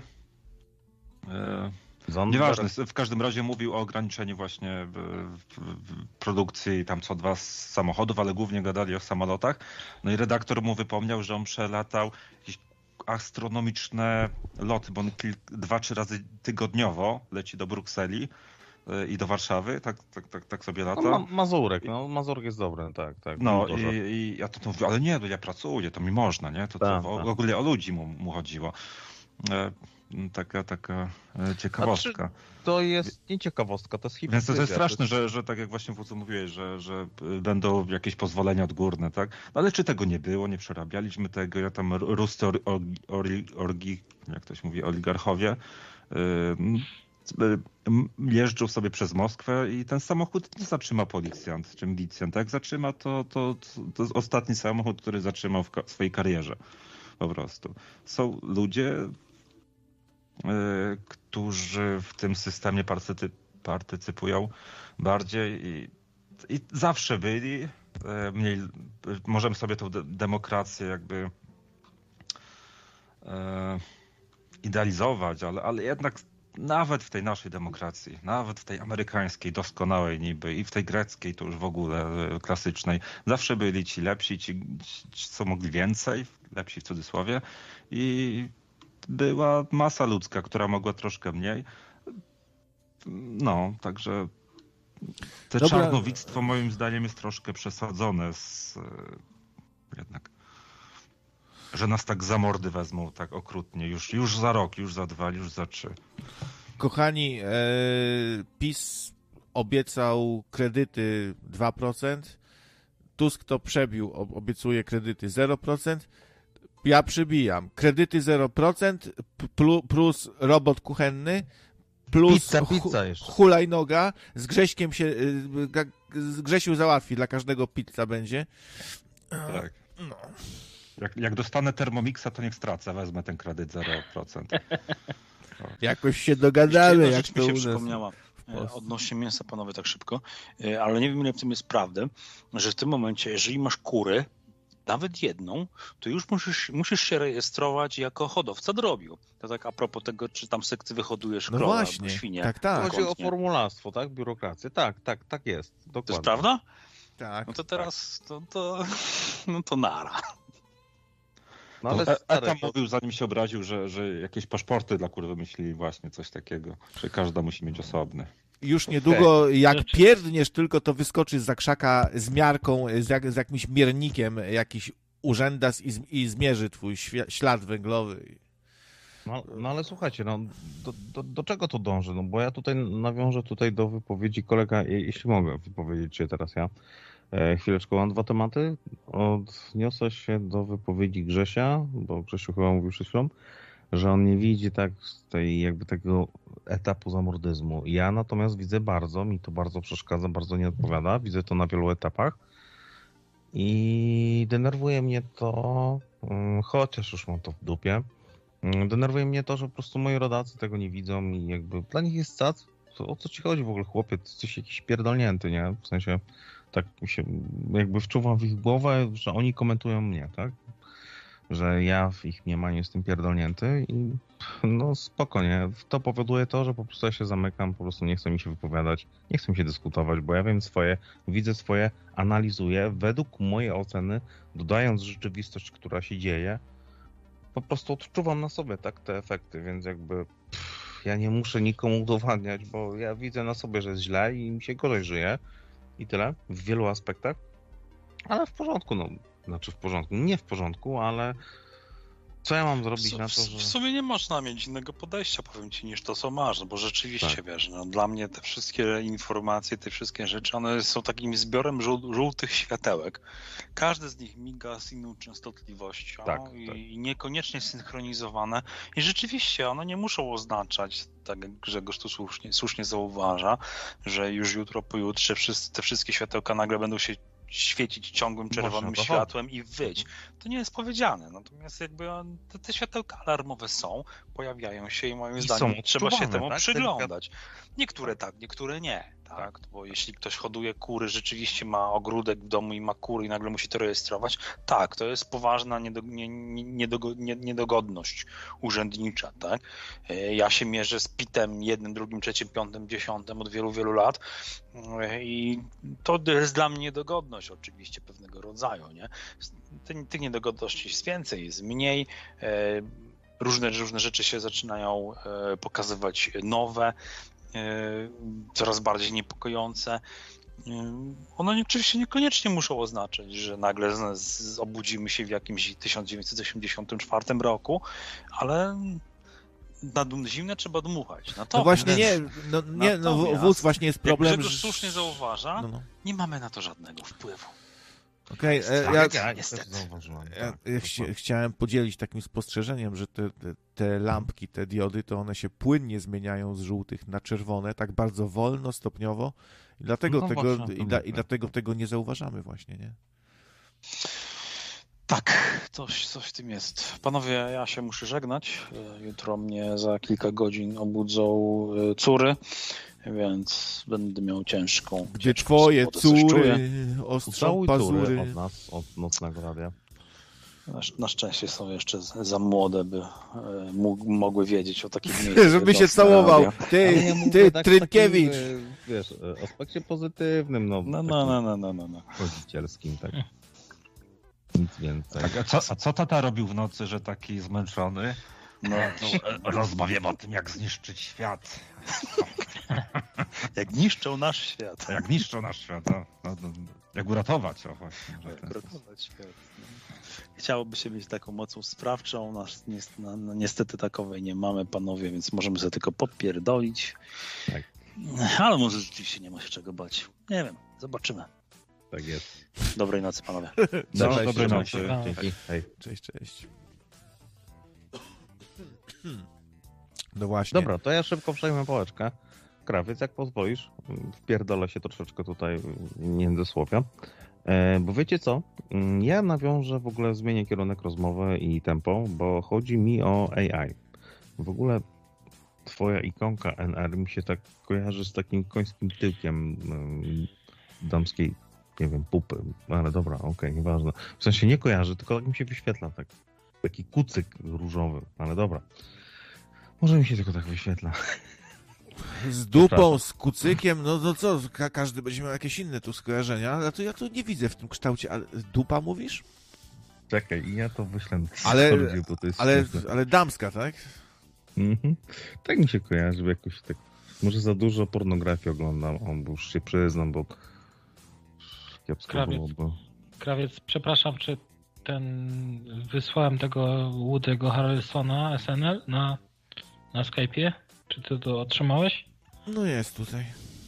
Yy, nieważne, w każdym razie mówił o ograniczeniu właśnie w, w, w produkcji tam co dwa samochodów, ale głównie gadali o samolotach. No i redaktor mu wypomniał, że on przelatał jakieś astronomiczne loty, bo on kilk, dwa, trzy razy tygodniowo leci do Brukseli i do Warszawy, tak, tak, tak, tak sobie lata. No, ma, Mazurek, no Mazurek jest dobry, tak, tak. No i, i ja to, to mówię, ale nie, no ja pracuję, to mi można, nie? To, to tak, w, w tak. ogóle o ludzi mu, mu chodziło. E, taka, taka ciekawostka. Znaczy, to jest nie ciekawostka, to jest hipokryzja. Więc to, to jest straszne, że, że tak jak właśnie w co mówiłeś, że, że będą jakieś pozwolenia odgórne, tak? No ale czy tego nie było, nie przerabialiśmy tego, ja tam ruscy or, or, or, orgi, jak ktoś mówi, oligarchowie, yy, jeżdżą sobie przez Moskwę i ten samochód nie zatrzyma policjant czy milicjant. Jak zatrzyma, to, to, to jest ostatni samochód, który zatrzymał w swojej karierze. Po prostu. Są ludzie, yy, którzy w tym systemie partycy, partycypują bardziej i, i zawsze byli. Yy, mniej, możemy sobie tą de- demokrację jakby yy, idealizować, ale, ale jednak nawet w tej naszej demokracji, nawet w tej amerykańskiej, doskonałej niby i w tej greckiej to już w ogóle klasycznej, zawsze byli ci lepsi, ci, ci co mogli więcej, lepsi w cudzysłowie i była masa ludzka, która mogła troszkę mniej. No, także te Dobra. czarnowictwo moim zdaniem jest troszkę przesadzone z jednak, że nas tak za mordy wezmą tak okrutnie, już, już za rok, już za dwa, już za trzy. Kochani, e, PiS obiecał kredyty dwa procent, Tusk to przebił, obiecuje kredyty zero procent, ja przybijam. Kredyty zero procent plus robot kuchenny, plus pizza, pizza jeszcze. hulajnoga, z Grześkiem się, z Grzesiu załatwi, dla każdego pizza będzie. Tak. No. Jak, jak dostanę Thermomixa, to niech stracę, wezmę ten kredyt zero procent. Jakoś się dogadamy, jak to mi się u nas. przypomniała odnośnie mięsa, panowie, tak szybko, ale nie wiem, ile w tym jest prawdy, że w tym momencie, jeżeli masz kury, nawet jedną, to już musisz, musisz się rejestrować jako hodowca drobiu. To tak a propos tego, czy tam sekty wyhodujesz no krowę właśnie, albo świnię. tak, tak. Chodzi o formularstwo, tak? Biurokrację. Tak, tak, tak jest. Dokładnie. To jest prawda? Tak. No to teraz, to, to, no to nara. No ale Eta stary, to... mówił, zanim się obraził, że, że jakieś paszporty dla kur wymyślili właśnie coś takiego, że każda musi mieć osobny. Już niedługo, jak pierdniesz tylko, to wyskoczy z krzaka z miarką, z, jak, z jakimś miernikiem, jakiś urzędas i, z, i zmierzy twój ślad węglowy. No, no ale słuchajcie, no, do, do, do czego to dąży? No bo ja tutaj nawiążę tutaj do wypowiedzi kolega, jeśli mogę wypowiedzieć się teraz ja. E, chwileczkę, mam dwa tematy. Odniosę się do wypowiedzi Grzesia, bo Grzesiu chyba mówił przed chwilą, że on nie widzi tak tej, jakby tego etapu zamordyzmu. Ja natomiast widzę bardzo, mi to bardzo przeszkadza, bardzo nie odpowiada. Widzę to na wielu etapach i denerwuje mnie to, chociaż już mam to w dupie, denerwuje mnie to, że po prostu moi rodacy tego nie widzą i jakby dla nich jest cac. O co ci chodzi w ogóle, chłopie? Ty jesteś jakiś pierdolnięty, nie? W sensie tak się jakby wczuwam w ich głowę, że oni komentują mnie, tak? Że ja w ich mniemaniu jestem pierdolnięty i no spokojnie. To powoduje to, że po prostu ja się zamykam, po prostu nie chcę mi się wypowiadać, nie chcę mi się dyskutować, bo ja wiem swoje, widzę swoje, analizuję, według mojej oceny, dodając rzeczywistość, która się dzieje, po prostu odczuwam na sobie tak te efekty, więc jakby pff, ja nie muszę nikomu udowadniać, bo ja widzę na sobie, że jest źle i mi się gorzej żyje i tyle, w wielu aspektach, ale w porządku, no. Znaczy w porządku, nie w porządku, ale co ja mam zrobić w, na to, że... W sumie nie można mieć innego podejścia, powiem ci, niż to, co masz, no bo rzeczywiście, tak. Wiesz, no, dla mnie te wszystkie informacje, te wszystkie rzeczy, one są takim zbiorem żół żółtych światełek. Każdy z nich miga z inną częstotliwością tak, i, tak. i niekoniecznie synchronizowane i rzeczywiście one nie muszą oznaczać, tak jak Grzegorz tu słusznie, słusznie zauważa, że już jutro, pojutrze wszyscy, te wszystkie światełka nagle będą się świecić ciągłym czerwonym światłem i wyć. To nie jest powiedziane. Natomiast jakby te, te światełka alarmowe są, pojawiają się i moim I zdaniem trzeba się temu tak? przyglądać. Niektóre tak, niektóre nie. Tak? Bo jeśli ktoś hoduje kury, rzeczywiście ma ogródek w domu i ma kury i nagle musi to rejestrować, tak, to jest poważna niedog nie, nie, nie, niedogodność urzędnicza. Tak? Ja się mierzę z pitem jednym, drugim, trzecim, piątym, dziesiątym od wielu, wielu lat i to jest dla mnie niedogodność oczywiście pewnego rodzaju. Nie? Tych niedogodności jest więcej, jest mniej. Różne, różne rzeczy się zaczynają pokazywać nowe, coraz bardziej niepokojące. One oczywiście niekoniecznie muszą oznaczać, że nagle z, z, obudzimy się w jakimś tysiąc dziewięćset osiemdziesiątym czwartym roku, ale na dum zimne trzeba dmuchać. Natomiast, no właśnie nie, no, nie, no wódz właśnie jest problem, jak Grzegorz słusznie zauważa, no, no. nie mamy na to żadnego wpływu. Okej, okay, tak, ja, ja, niestety. Ja, ja chci chciałem podzielić takim spostrzeżeniem, że te, te, te lampki, te diody, to one się płynnie zmieniają z żółtych na czerwone, tak bardzo wolno, stopniowo i dlatego, no tego, właśnie, i, dla, i dlatego tego nie zauważamy właśnie, nie? Tak, coś, coś w tym jest. Panowie, ja się muszę żegnać. Jutro mnie za kilka godzin obudzą córy, więc będę miał ciężką. Gdzie ciężką twoje córy ostrzą pazury. Od nas, od nocnego radia. Na, na szczęście są jeszcze za młode, by mógł, mogły wiedzieć o takim miejscu. Żeby się całował. Ty, ja ty tak Trynkiewicz. Takim, wiesz, aspekcie pozytywnym, no. No, no, no, no, no, no, no. Rodzicielskim, tak. Nic więcej. Tak, a, co, a co tata robił w nocy, że taki zmęczony? No, to rozmawiamy o tym, jak zniszczyć świat. Jak niszczą nasz świat. Jak niszczą nasz świat, no, no, no, jak uratować. O, właśnie, jak uratować świat. Chciałoby się mieć taką mocą sprawczą, nasz, no, no, niestety takowej nie mamy, panowie, więc możemy sobie tylko popierdolić. Tak. Ale może rzeczywiście nie ma się czego bać. Nie wiem, zobaczymy. Tak jest. Dobrej nocy, panowie. No, Cześć, dobrej cześć. nocy. Dzięki. Hej. Cześć, cześć. No właśnie. Dobra, to ja szybko przejmę pałeczkę. Krawiec, jak pozwolisz, wpierdolę się troszeczkę tutaj międzysłowia. E, bo wiecie co? Ja nawiążę, w ogóle zmienię kierunek rozmowy i tempo, bo chodzi mi o A I. W ogóle twoja ikonka N R mi się tak kojarzy z takim końskim tyłkiem y, damskiej, nie wiem, pupy, ale dobra, okej, okay, nieważne. W sensie nie kojarzy, tylko tak mi się wyświetla, tak, taki kucyk różowy, ale dobra. Może mi się tylko tak wyświetla. Z dupą, z kucykiem, no, no co, ka- każdy będzie miał jakieś inne tu skojarzenia, ale to ja to nie widzę w tym kształcie, ale dupa mówisz? Czekaj, ja to wyślę na Ale, Discordzie, bo to jest ale, śmieszne. ale damska, tak? Mhm. Tak mi się kojarzy, jakoś tak, może za dużo pornografii oglądam, o, bo już się przyznam, bo kiepsko Krawiec. było, bo... Krawiec, przepraszam, czy ten wysłałem tego Woody'ego Harrelsona S N L na, na Skype'ie? Czy ty to otrzymałeś? No jest tutaj.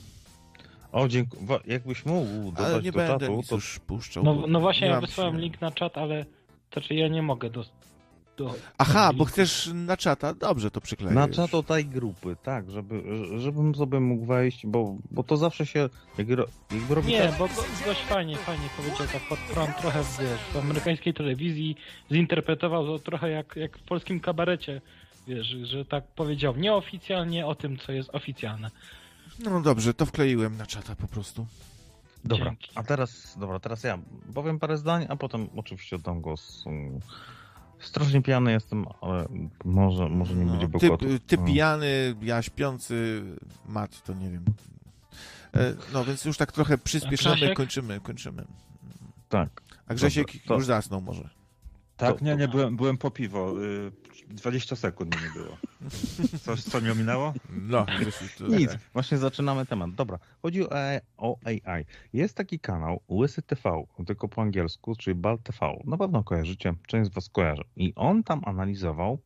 O, dziękuję. Jakbyś mógł dodać Ale nie do będę czatu, nic to już puszczał. No, bo no właśnie, nie ja mam wysłałem się- link na czat, ale to czy ja nie mogę do... do Aha, do bo linku. chcesz na czata? Dobrze, to przykleję. na już. czat o tej grupy, tak, żeby, żebym sobie mógł wejść, bo, bo to zawsze się, jak, ro- jakby robi Nie, tak, bo go- gość fajnie, fajnie powiedział tak pod prąd, trochę wiesz, w amerykańskiej telewizji zinterpretował to trochę jak, jak w polskim kabarecie, wiesz, że tak powiedział nieoficjalnie o tym, co jest oficjalne. No dobrze, to wkleiłem na czata po prostu. dobra, Dzięki. a teraz, dobra, teraz ja powiem parę zdań, a potem oczywiście oddam głos. um, Strasznie pijany jestem, ale może, może nie będzie ty, bełkotu. ty No. pijany, ja śpiący, Mat, to nie wiem. E, No więc już tak trochę przyspieszamy, Grzesiek? kończymy, kończymy. Tak. A Grzesiek Dobra, to- już zasnął może. Tak, To- nie, to- nie, byłem, byłem po piwo. y, dwadzieścia sekund mi nie było. Coś, co mi ominęło? No, Grzesiu, to... Nic, właśnie zaczynamy temat. Dobra, chodzi o, A I, o A I. Jest taki kanał Łysy T V, tylko po angielsku, czyli Balt T V. Na pewno kojarzycie, część z was kojarzy. I on tam analizował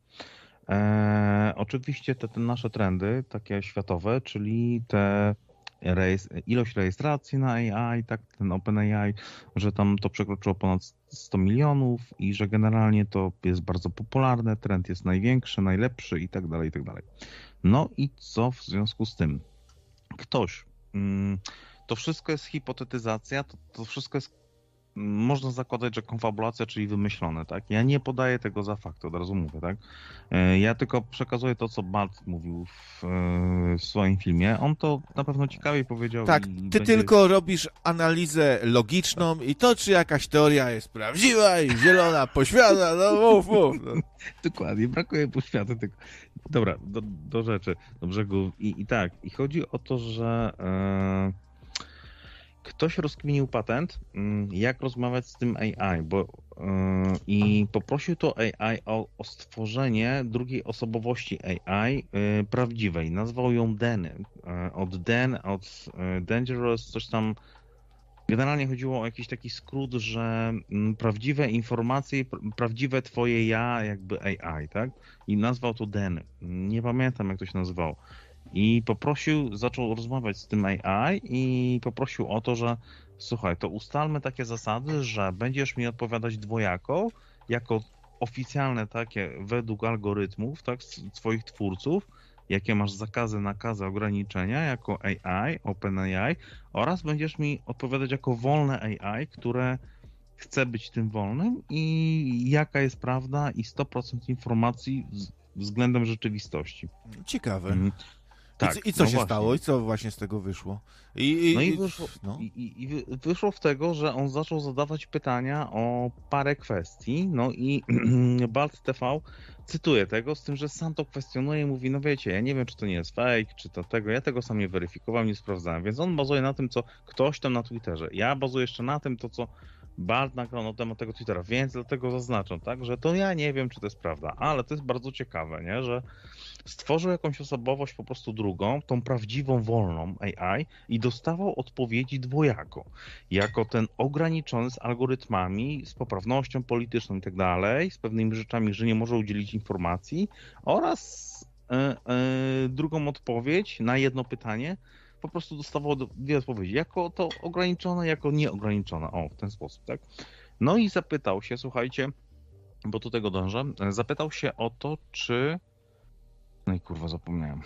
e, oczywiście te, te nasze trendy, takie światowe, czyli te rejestr, ilość rejestracji na A I, tak, ten OpenAI, że tam to przekroczyło ponad sto milionów i że generalnie to jest bardzo popularne, trend jest największy, najlepszy i tak dalej, i tak dalej. No i co w związku z tym? Ktoś, mm, to wszystko jest hipotetyzacja, to, to wszystko jest, mm, można zakładać, że konfabulacja, czyli wymyślone, tak? Ja nie podaję tego za fakt, od razu mówię, tak? E, Ja tylko przekazuję to, co Bart mówił w, e, w swoim filmie. On to na pewno ciekawie powiedział. Tak, i ty będzie... tylko robisz analizę logiczną i to, czy jakaś teoria jest prawdziwa i zielona poświata, no mów, mów. No. Dokładnie, brakuje poświaty tylko. Dobra, do, do rzeczy, do brzegu. I, I tak, i chodzi o to, że e, ktoś rozkminił patent, mm, jak rozmawiać z tym A I, bo e, i poprosił to A I o, o stworzenie drugiej osobowości A I e, prawdziwej. Nazwał ją Deny. E, od Den, od e, Dangerous, coś tam. Generalnie chodziło o jakiś taki skrót, że mm, prawdziwe informacje, pr- prawdziwe twoje ja, jakby A I, tak? I nazwał to Den. Nie pamiętam, jak to się nazywało. I poprosił, zaczął rozmawiać z tym A I i poprosił o to, że słuchaj, to ustalmy takie zasady, że będziesz mi odpowiadać dwojako, jako oficjalne takie według algorytmów, tak, z twoich twórców, jakie masz zakazy, nakazy, ograniczenia jako A I, OpenAI, oraz będziesz mi odpowiadać jako wolne A I, które chce być tym wolnym i jaka jest prawda i sto procent informacji z- względem rzeczywistości. Ciekawe. Mhm. I, co- I co no się właśnie. stało? I co właśnie z tego wyszło? I, i, No i wyszło, no. i, i, i wy- wyszło z tego, że on zaczął zadawać pytania o parę kwestii, no i Balt T V cytuje tego, z tym, że sam to kwestionuje i mówi, no wiecie, ja nie wiem, czy to nie jest fake, czy to tego, ja tego sam nie weryfikowałem, nie sprawdzałem, więc on bazuje na tym, co ktoś tam na Twitterze. Ja bazuję jeszcze na tym, to co Balt nagrał na temat tego Twittera, więc dlatego zaznaczam, tak, że to ja nie wiem, czy to jest prawda, ale to jest bardzo ciekawe, nie, że stworzył jakąś osobowość po prostu drugą, tą prawdziwą, wolną A I i dostawał odpowiedzi dwojako. Jako ten ograniczony z algorytmami, z poprawnością polityczną i tak dalej, z pewnymi rzeczami, że nie może udzielić informacji oraz e, e, drugą odpowiedź na jedno pytanie, po prostu dostawało dwie odpowiedzi. Jako to ograniczone, jako nieograniczone. O, w ten sposób, tak? No i zapytał się, słuchajcie, bo do tego dążę, zapytał się o to, czy... No i kurwa, zapomniałem.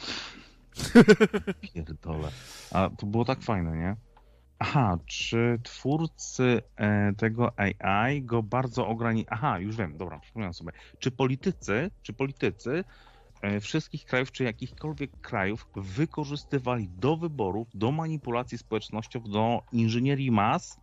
Pierdolę. A to było tak fajne, nie? Aha, czy twórcy tego A I go bardzo ograniczyli... Aha, już wiem, dobra, przypomniałem sobie. Czy politycy, czy politycy wszystkich krajów, czy jakichkolwiek krajów wykorzystywali do wyborów, do manipulacji społecznością, do inżynierii mas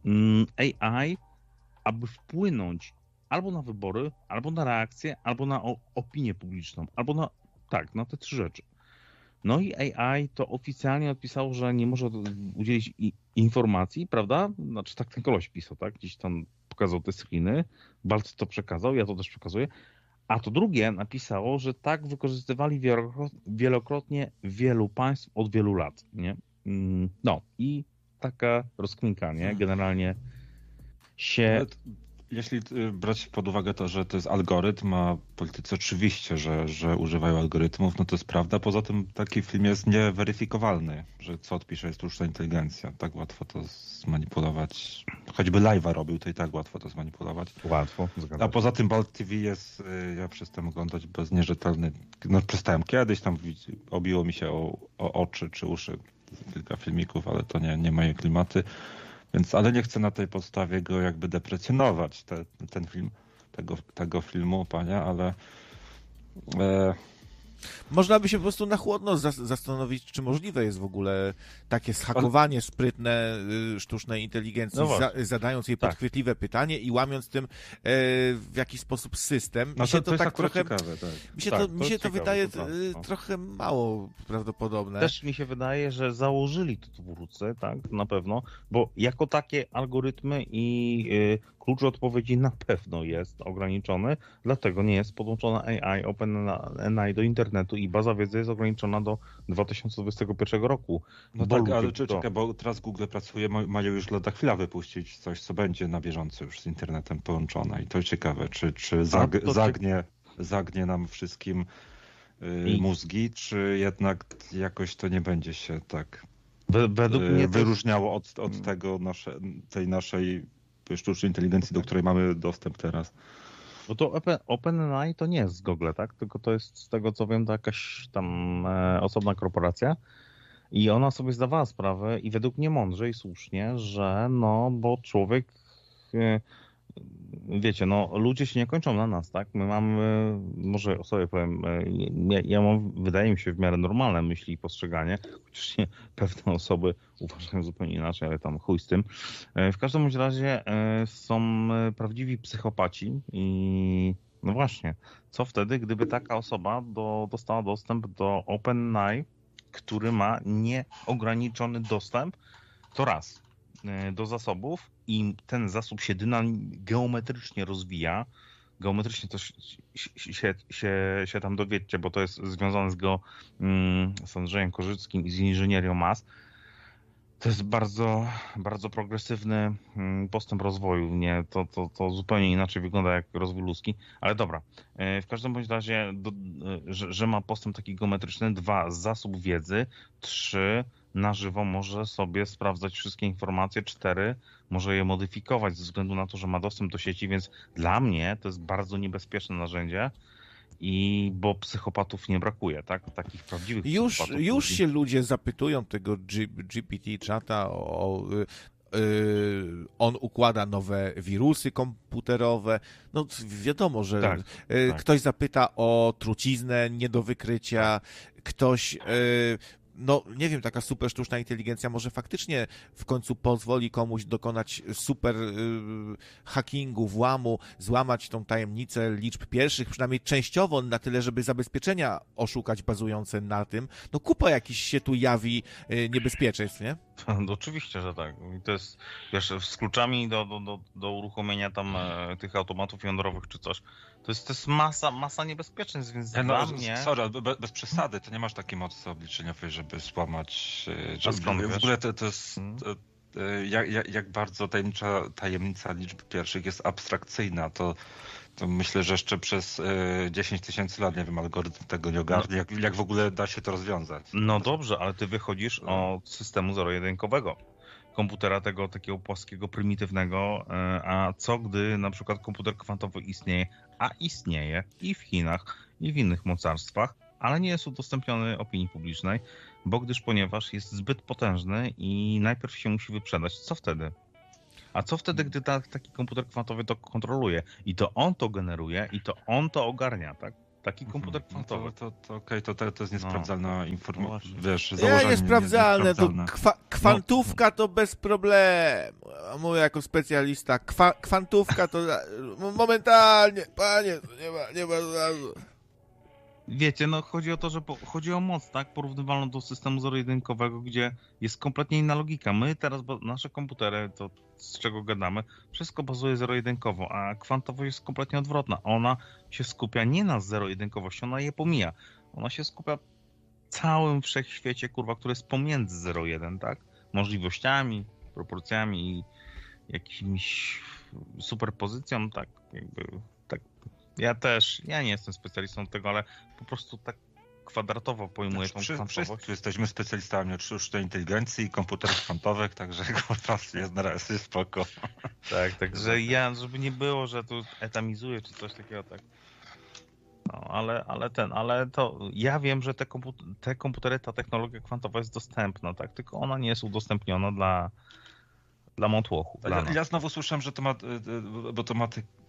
A I, aby wpłynąć albo na wybory, albo na reakcję, albo na opinię publiczną, albo na... Tak, na te trzy rzeczy. No i A I to oficjalnie odpisało, że nie może udzielić informacji, prawda? Znaczy tak ten koleś pisał, tak? Gdzieś tam pokazał te screeny, Balt to przekazał, ja to też przekazuję. A to drugie napisało, że tak wykorzystywali wielokrotnie wielu państw od wielu lat, nie? No i taka rozkminka, nie? Generalnie się... Jeśli brać pod uwagę to, że to jest algorytm, a politycy oczywiście, że, że używają algorytmów, no to jest prawda. Poza tym taki film jest nieweryfikowalny, że co odpisze jest sztuczna inteligencja. Tak łatwo to zmanipulować. Choćby live'a robił, to i tak łatwo to zmanipulować. Łatwo. A poza tym Balt T V jest, ja przestałem oglądać bez nierzetelny, no przestałem kiedyś, tam obiło mi się o, o oczy czy uszy kilka filmików, ale to nie, nie moje klimaty. Więc, ale nie chcę na tej podstawie go jakby deprecjonować, te, ten film, tego, tego filmu, panie, ale... E... Można by się po prostu na chłodno zastanowić, czy możliwe jest w ogóle takie zhakowanie sprytne sztucznej inteligencji, no za, zadając jej podchwytliwe tak. pytanie i łamiąc tym e, w jakiś sposób system. No mi się to, to, to tak trochę, ciekawe, tak. Mi się tak, to, to, mi się to ciekawe, wydaje to no. trochę mało prawdopodobne. Też mi się wydaje, że założyli to twórcy, tak, na pewno, bo jako takie algorytmy i y, klucz odpowiedzi na pewno jest ograniczony, dlatego nie jest podłączona A I, OpenAI do internetu i baza wiedzy jest ograniczona do dwa tysiące dwudziestego pierwszego roku. No tak, ale czy, to... czekaj, bo teraz Google pracuje, mają już lada chwila wypuścić coś, co będzie na bieżąco już z internetem połączone i to ciekawe, czy, czy zag, to zagnie, czy... zagnie nam wszystkim y, I... mózgi, czy jednak jakoś to nie będzie się tak według y, mnie wyróżniało od, od tego nasze, tej naszej sztucznej inteligencji, do której mamy dostęp teraz. Bo to OpenAI to nie jest z Google, tak? Tylko to jest, z tego co wiem, to jakaś tam e, osobna korporacja i ona sobie zdawała sprawę i według mnie mądrze i słusznie, że no, bo człowiek e, wiecie, no ludzie się nie kończą na nas, tak? My mamy, może sobie powiem, ja, ja mam, wydaje mi się, w miarę normalne myśli i postrzeganie, chociaż nie, pewne osoby uważają zupełnie inaczej, ale tam chuj z tym. W każdym bądź razie są prawdziwi psychopaci i no właśnie, co wtedy, gdyby taka osoba do, dostała dostęp do OpenAI, który ma nieograniczony dostęp, to raz, do zasobów i ten zasób się dynam geometrycznie rozwija. Geometrycznie to się, się, się, się tam dowiedzcie, bo to jest związane z, go, z Andrzejem Korzyckim i z inżynierią mas. To jest bardzo, bardzo progresywny postęp rozwoju. Nie, to, to, to zupełnie inaczej wygląda jak rozwój ludzki, ale dobra. W każdym bądź razie, do, że, że ma postęp taki geometryczny, dwa, zasób wiedzy, trzy, na żywo może sobie sprawdzać wszystkie informacje, cztery, może je modyfikować ze względu na to, że ma dostęp do sieci, więc dla mnie to jest bardzo niebezpieczne narzędzie. I bo psychopatów nie brakuje, tak? Takich prawdziwych już, psychopatów. Już ludzi. się ludzie zapytują tego G P T czata o... Yy, on układa nowe wirusy komputerowe. No wiadomo, że tak, yy, tak. ktoś zapyta o truciznę nie do wykrycia, ktoś... Yy, no nie wiem, taka super sztuczna inteligencja może faktycznie w końcu pozwoli komuś dokonać super y, hackingu, włamu, złamać tą tajemnicę liczb pierwszych, przynajmniej częściowo na tyle, żeby zabezpieczenia oszukać bazujące na tym. No kupa jakiś się tu jawi y, niebezpieczeństw, nie? No, oczywiście, że tak. I to jest, wiesz, z kluczami do, do, do, do uruchomienia tam e, tych automatów jądrowych czy coś. To jest, to jest masa, masa niebezpieczeństw, więc ja, no, dla mnie... Sorry, bez, bez przesady, to nie masz takiej mocy obliczeniowej, żeby złamać... Że, w ogóle to, to jest... Hmm. To, jak, jak, jak bardzo tajemnicza, tajemnica liczb pierwszych jest abstrakcyjna, to To myślę, że jeszcze przez y, dziesięć tysięcy lat, nie wiem, algorytm tego nie ogarnie, jak, jak w ogóle da się to rozwiązać. No dobrze, ale ty wychodzisz od systemu zero-jedynkowego. Komputera tego takiego płaskiego, prymitywnego, a co gdy na przykład komputer kwantowy istnieje, a istnieje i w Chinach, i w innych mocarstwach, ale nie jest udostępniony opinii publicznej, bo gdyż ponieważ jest zbyt potężny i najpierw się musi wyprzedać. Co wtedy? A co wtedy, gdy ta, taki komputer kwantowy to kontroluje i to on to generuje i to on to ogarnia, tak? Taki komputer kwantowy. No to, to, to okej, okay, to, to jest niesprawdzalna no, informacja, wiesz, założenie. Nie, niesprawdzalne, nie, to kwa, kwantówka to bez problemu. Mówię jako specjalista, kwa, kwantówka to momentalnie, panie, nie ma, nie ma razu. Wiecie, no chodzi o to, że po, chodzi o moc, tak, porównywalną do systemu zero-jedynkowego, gdzie jest kompletnie inna logika. My teraz, bo nasze komputery, to z czego gadamy, wszystko bazuje zero-jedynkowo, a kwantowość jest kompletnie odwrotna. Ona się skupia nie na zero-jedynkowości, ona je pomija. Ona się skupia całym wszechświecie, kurwa, który jest pomiędzy zero jeden, tak? Możliwościami, proporcjami i jakimś superpozycją, tak, jakby, tak. Ja też, ja nie jestem specjalistą tego, ale po prostu tak kwadratowo pojmuję tą Wszyscy, kwantowość. Wszyscy jesteśmy specjalistami od sztucznej inteligencji i komputerów kwantowych, także po prostu jest na razie spoko. Tak, także ja, żeby nie było, że tu etamizuję czy coś takiego, tak. No, ale, ale ten, ale to ja wiem, że te, komputer, te komputery, ta technologia kwantowa jest dostępna, tak, tylko ona nie jest udostępniona dla Dla Motłochu. Dla ja, ja znowu słyszałem, że to ma, bo to ma,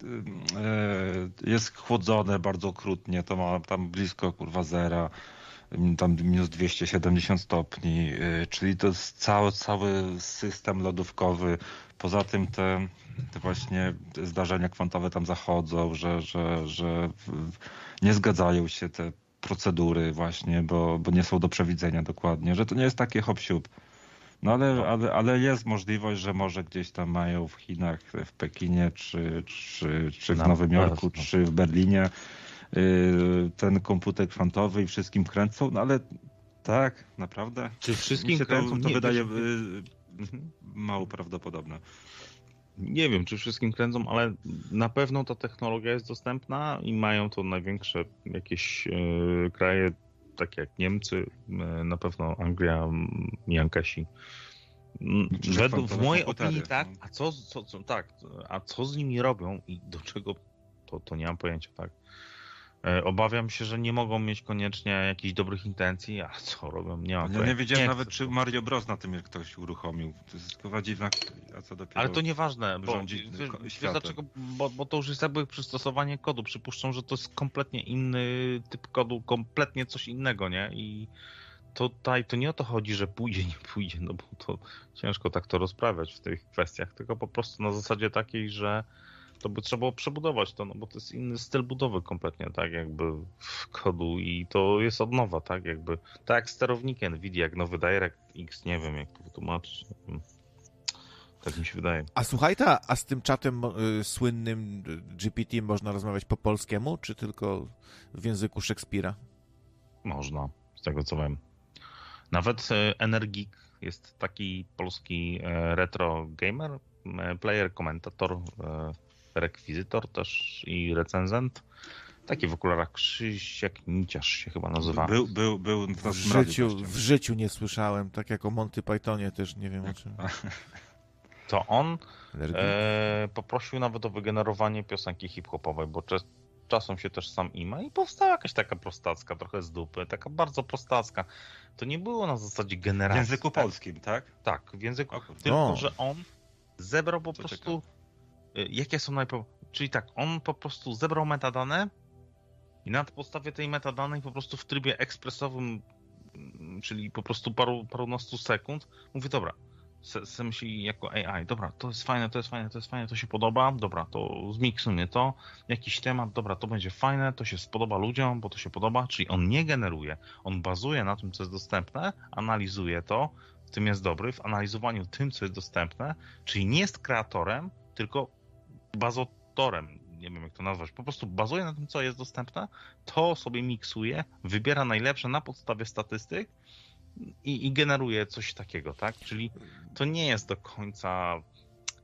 jest chłodzone bardzo okrutnie, to ma tam blisko kurwa zera, tam minus dwieście siedemdziesiąt stopni, czyli to jest cały, cały system lodówkowy. Poza tym te, te właśnie zdarzenia kwantowe tam zachodzą, że, że, że nie zgadzają się te procedury właśnie, bo, bo nie są do przewidzenia dokładnie, że to nie jest takie hop-siup. No ale, ale, ale jest możliwość, że może gdzieś tam mają w Chinach, w Pekinie, czy, czy, czy w Na Nowym Jorku, pewno. czy w Berlinie yy, ten komputer kwantowy i wszystkim kręcą, no ale tak, naprawdę. Czy wszystkim się kręcą, to nie, wydaje wiesz, yy, mało prawdopodobne. Nie wiem, czy wszystkim kręcą, ale na pewno ta technologia jest dostępna i mają to największe jakieś yy, kraje, takie jak Niemcy, na pewno Anglia, Jankasi. Według, w mojej opinii tak, a co, co, co, tak, a co z nimi robią i do czego, to, to nie mam pojęcia, tak. Obawiam się, że nie mogą mieć koniecznie jakichś dobrych intencji, a co robią, nie mam ja pojęcia. Nie wiedziałem nie nawet, czy Mario Bros na tym ktoś uruchomił. To jest tylko dziwna, a co dopiero... Ale to nieważne, bo, rządzi wiesz, wiesz dlaczego, bo, bo to już jest jakby przystosowanie kodu. Przypuszczam, że to jest kompletnie inny typ kodu, kompletnie coś innego, nie? I tutaj to nie o to chodzi, że pójdzie, nie pójdzie, no bo to ciężko tak to rozprawiać w tych kwestiach, tylko po prostu na zasadzie takiej, że to by trzeba było przebudować to, no bo to jest inny styl budowy kompletnie, tak jakby w kodu i to jest od nowa, tak jakby, tak jak sterowniki Nvidia, jak nowy DirectX, nie wiem jak to wytłumaczyć, tak mi się wydaje. A słuchaj ta, a z tym czatem y, słynnym G P T można rozmawiać po polskiemu, czy tylko w języku Szekspira? Można, z tego co wiem. Nawet y, Energik jest taki polski y, retro gamer, y, player, komentator, y, rekwizytor też i recenzent. Taki w okularach Krzysiek Niciarz się chyba nazywa. Był, był, był w, w, życiu, w życiu nie słyszałem, tak jak o Monty Pythonie też nie wiem o czym. To on e, poprosił nawet o wygenerowanie piosenki hip-hopowej, bo czas, czasem się też sam ima i powstała jakaś taka prostacka, trochę z dupy, taka bardzo prostacka. To nie było na zasadzie generacji. W języku tak? polskim, tak? Tak, w języku, tylko o. że on zebrał po Co prostu... Jakie są najpro... Czyli tak, on po prostu zebrał metadane i na podstawie tej metadanej po prostu w trybie ekspresowym, czyli po prostu paru, parunastu sekund, mówi, dobra, se, se myśli jako A I, dobra, to jest fajne, to jest fajne, to jest fajne, to się podoba, dobra, to zmiksujmy to, jakiś temat, dobra, to będzie fajne, to się spodoba ludziom, bo to się podoba, czyli on nie generuje, on bazuje na tym, co jest dostępne, analizuje to, w tym jest dobry, w analizowaniu tym, co jest dostępne, czyli nie jest kreatorem, tylko bazotorem, nie wiem jak to nazwać, po prostu bazuje na tym, co jest dostępne, to sobie miksuje, wybiera najlepsze na podstawie statystyk i, i generuje coś takiego, tak? Czyli to nie jest do końca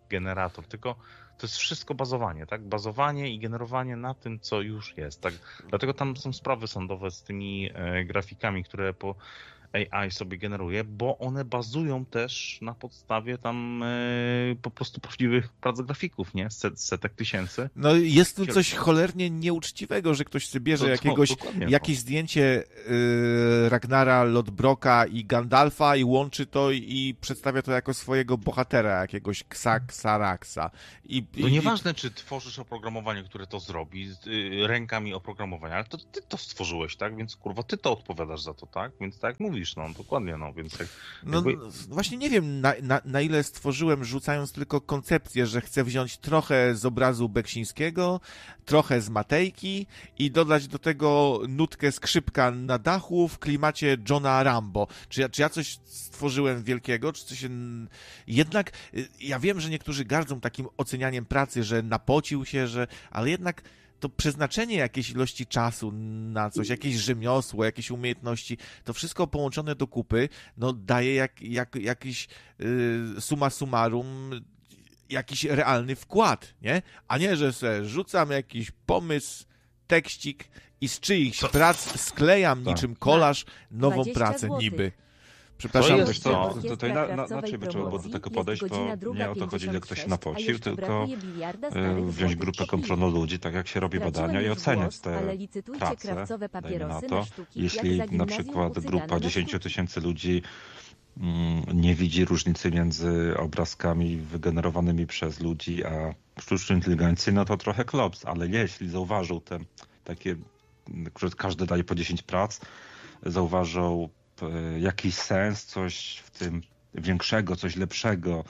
generator, tylko to jest wszystko bazowanie, tak? Bazowanie i generowanie na tym, co już jest, tak? Dlatego tam są sprawy sądowe z tymi e, grafikami, które po A I sobie generuje, bo one bazują też na podstawie tam e, po prostu prawdziwych prac grafików, nie? Set, setek tysięcy. No jest tu coś cholernie nieuczciwego, że ktoś sobie bierze To- to- jakiegoś, dokładnie to. jakieś zdjęcie y, Ragnara, Lodbroka i Gandalfa i łączy to i przedstawia to jako swojego bohatera, jakiegoś Ksa Xaraxa. I, No i, nieważne, czy tworzysz oprogramowanie, które to zrobi, z y, rękami oprogramowania, ale to ty to stworzyłeś, tak? Więc kurwa, ty to odpowiadasz za to, tak? Więc tak jak mówisz, no dokładnie, no więc jak, No jakby... właśnie nie wiem, na, na, na ile stworzyłem, rzucając tylko koncepcję, że chcę wziąć trochę z obrazu Beksińskiego, trochę z Matejki i dodać do tego nutkę skrzypka na dachu w klimacie Johna Rambo. Czy ja, czy ja coś stworzyłem wielkiego, czy coś... Jednak ja wiem, że niektórzy gardzą takim ocenianiem pracy, że napocił się, że... ale jednak to przeznaczenie jakiejś ilości czasu na coś, jakieś rzemiosło, jakieś umiejętności, to wszystko połączone do kupy, no daje jak, jak, jakiś y, summa summarum jakiś realny wkład, nie? A nie, że se rzucam jakiś pomysł, tekścik i z czyichś prac sklejam Tak. niczym kolaż nową dwadzieścia pracę złotych. niby. Przepraszam, To Wiesz jest co, to- to, to na, na, inaczej by trzeba było do tego podejść, to nie o to chodzi, ile ktoś się napocił, tylko e, wziąć grupę kontrolną ludzi, tak jak się robi badania i oceniać te prace, dajmy na to. Jeśli na przykład grupa dziesięć tysięcy ludzi mm, nie widzi różnicy między obrazkami wygenerowanymi przez ludzi a sztuczną inteligencję, no to trochę klops, ale jeśli zauważył te takie, że każdy daje po dziesięć prac, zauważą jakiś sens, coś w tym większego, coś lepszego.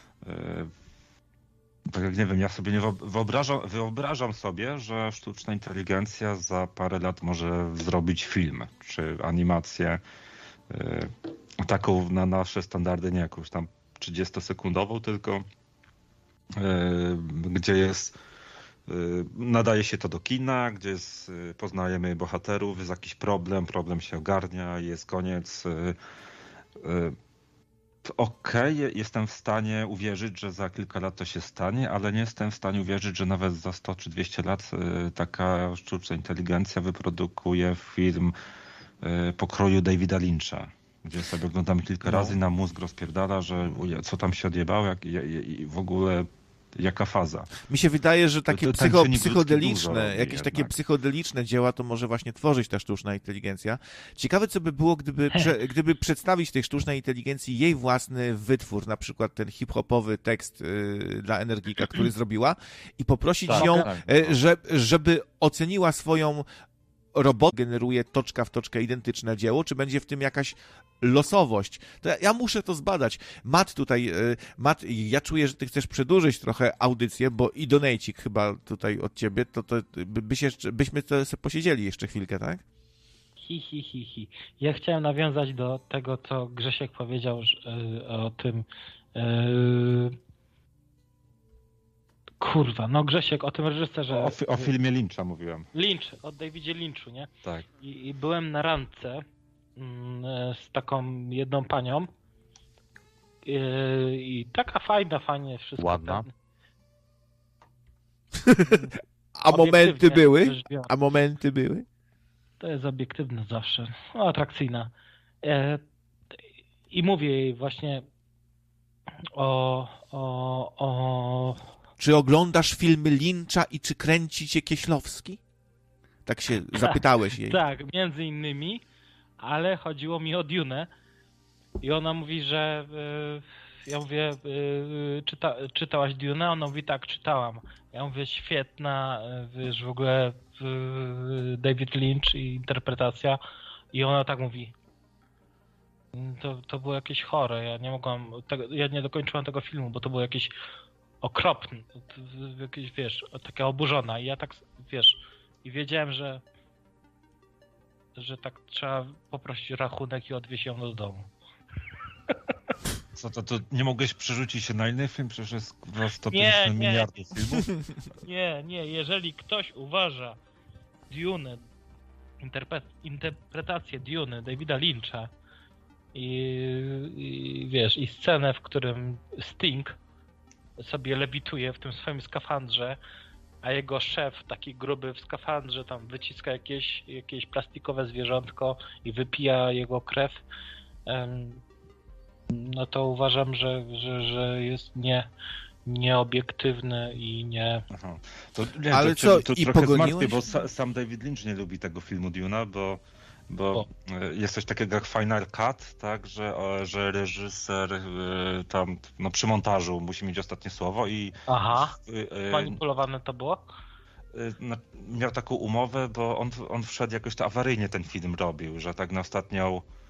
Tak jak nie wiem, ja sobie nie wyobrażam, wyobrażam sobie, że sztuczna inteligencja za parę lat może zrobić film, czy animację taką na nasze standardy, nie jakąś tam trzydziestosekundową, tylko gdzie jest nadaje się to do kina, gdzie jest, poznajemy bohaterów, jest jakiś problem, problem się ogarnia, jest koniec. Okej, okay, jestem w stanie uwierzyć, że za kilka lat to się stanie, ale nie jestem w stanie uwierzyć, że nawet za sto czy dwieście lat taka sztuczna inteligencja wyprodukuje film pokroju Davida Lyncha, gdzie sobie oglądamy kilka no. razy, na mózg rozpierdala, że co tam się odjebało jak, i w ogóle jaka faza. Mi się wydaje, że takie to, to psycho, psychodeliczne, jakieś jednak. takie psychodeliczne dzieła to może właśnie tworzyć ta sztuczna inteligencja. Ciekawe, co by było, gdyby, prze, gdyby przedstawić tej sztucznej inteligencji jej własny wytwór, na przykład ten hip-hopowy tekst y, dla Energika, który zrobiła i poprosić tak, ją, tak. y, że, żeby oceniła swoją robot generuje toczka w toczkę identyczne dzieło, czy będzie w tym jakaś losowość. To ja, ja muszę to zbadać. Matt tutaj, Matt, ja czuję, że ty chcesz przedłużyć trochę audycję, bo i donejcik chyba tutaj od ciebie, to, to byś jeszcze, byśmy to sobie posiedzieli jeszcze chwilkę, tak? Hi, hi, hi, hi. Ja chciałem nawiązać do tego, co Grzesiek powiedział że, o tym yy... Kurwa, no Grzesiek, o tym reżyserze... O, o filmie Lyncha mówiłem. Lynch, o Davidzie Lynchu, nie? Tak. I, i byłem na randce mm, z taką jedną panią i, i taka fajna, fajnie wszystko. Ładna. Ten... A momenty były? rzecz biorąc. A momenty były? To jest obiektywne zawsze. No, atrakcyjna. E, I mówię jej właśnie o... o, o Czy oglądasz filmy Lyncha i czy kręci cię Kieślowski? Tak się zapytałeś jej. Tak, między innymi, ale chodziło mi o Dune i ona mówi, że yy, ja mówię, yy, czyta, czytałaś Dune? Ona mówi, tak, czytałam. Ja mówię, świetna, wiesz, w ogóle yy, David Lynch i interpretacja i ona tak mówi. To, to było jakieś chore, ja nie mogłam, tego, ja nie dokończyłam tego filmu, bo to było jakieś okropne, jakieś, wiesz, taka oburzona i ja tak, wiesz, i wiedziałem, że że tak trzeba poprosić rachunek i odwieźć ją do domu. Co to, to nie mogłeś przerzucić się na inny film? Przecież jest sto Nie, pięćdziesiąt nie. miliardów filmów. Nie, nie, jeżeli ktoś uważa Dune, interpre- interpretację Dune Davida Lyncha i, i wiesz, i scenę, w którym Sting sobie lewituje w tym swoim skafandrze, a jego szef, taki gruby w skafandrze, tam wyciska jakieś, jakieś plastikowe zwierzątko i wypija jego krew, no to uważam, że, że, że jest nie, nieobiektywny i nie... Aha. To, nie, Ale to, co, to, to i trochę pogoniłeś? zmartwię, bo sa, sam David Lynch nie lubi tego filmu Dune'a, bo, bo O. jest coś takiego jak Final Cut, tak, że, że reżyser tam no, przy montażu musi mieć ostatnie słowo i Aha, y, y, manipulowane to było? y, miał taką umowę, bo on, on wszedł jakoś to awaryjnie ten film robił, że tak na ostatnią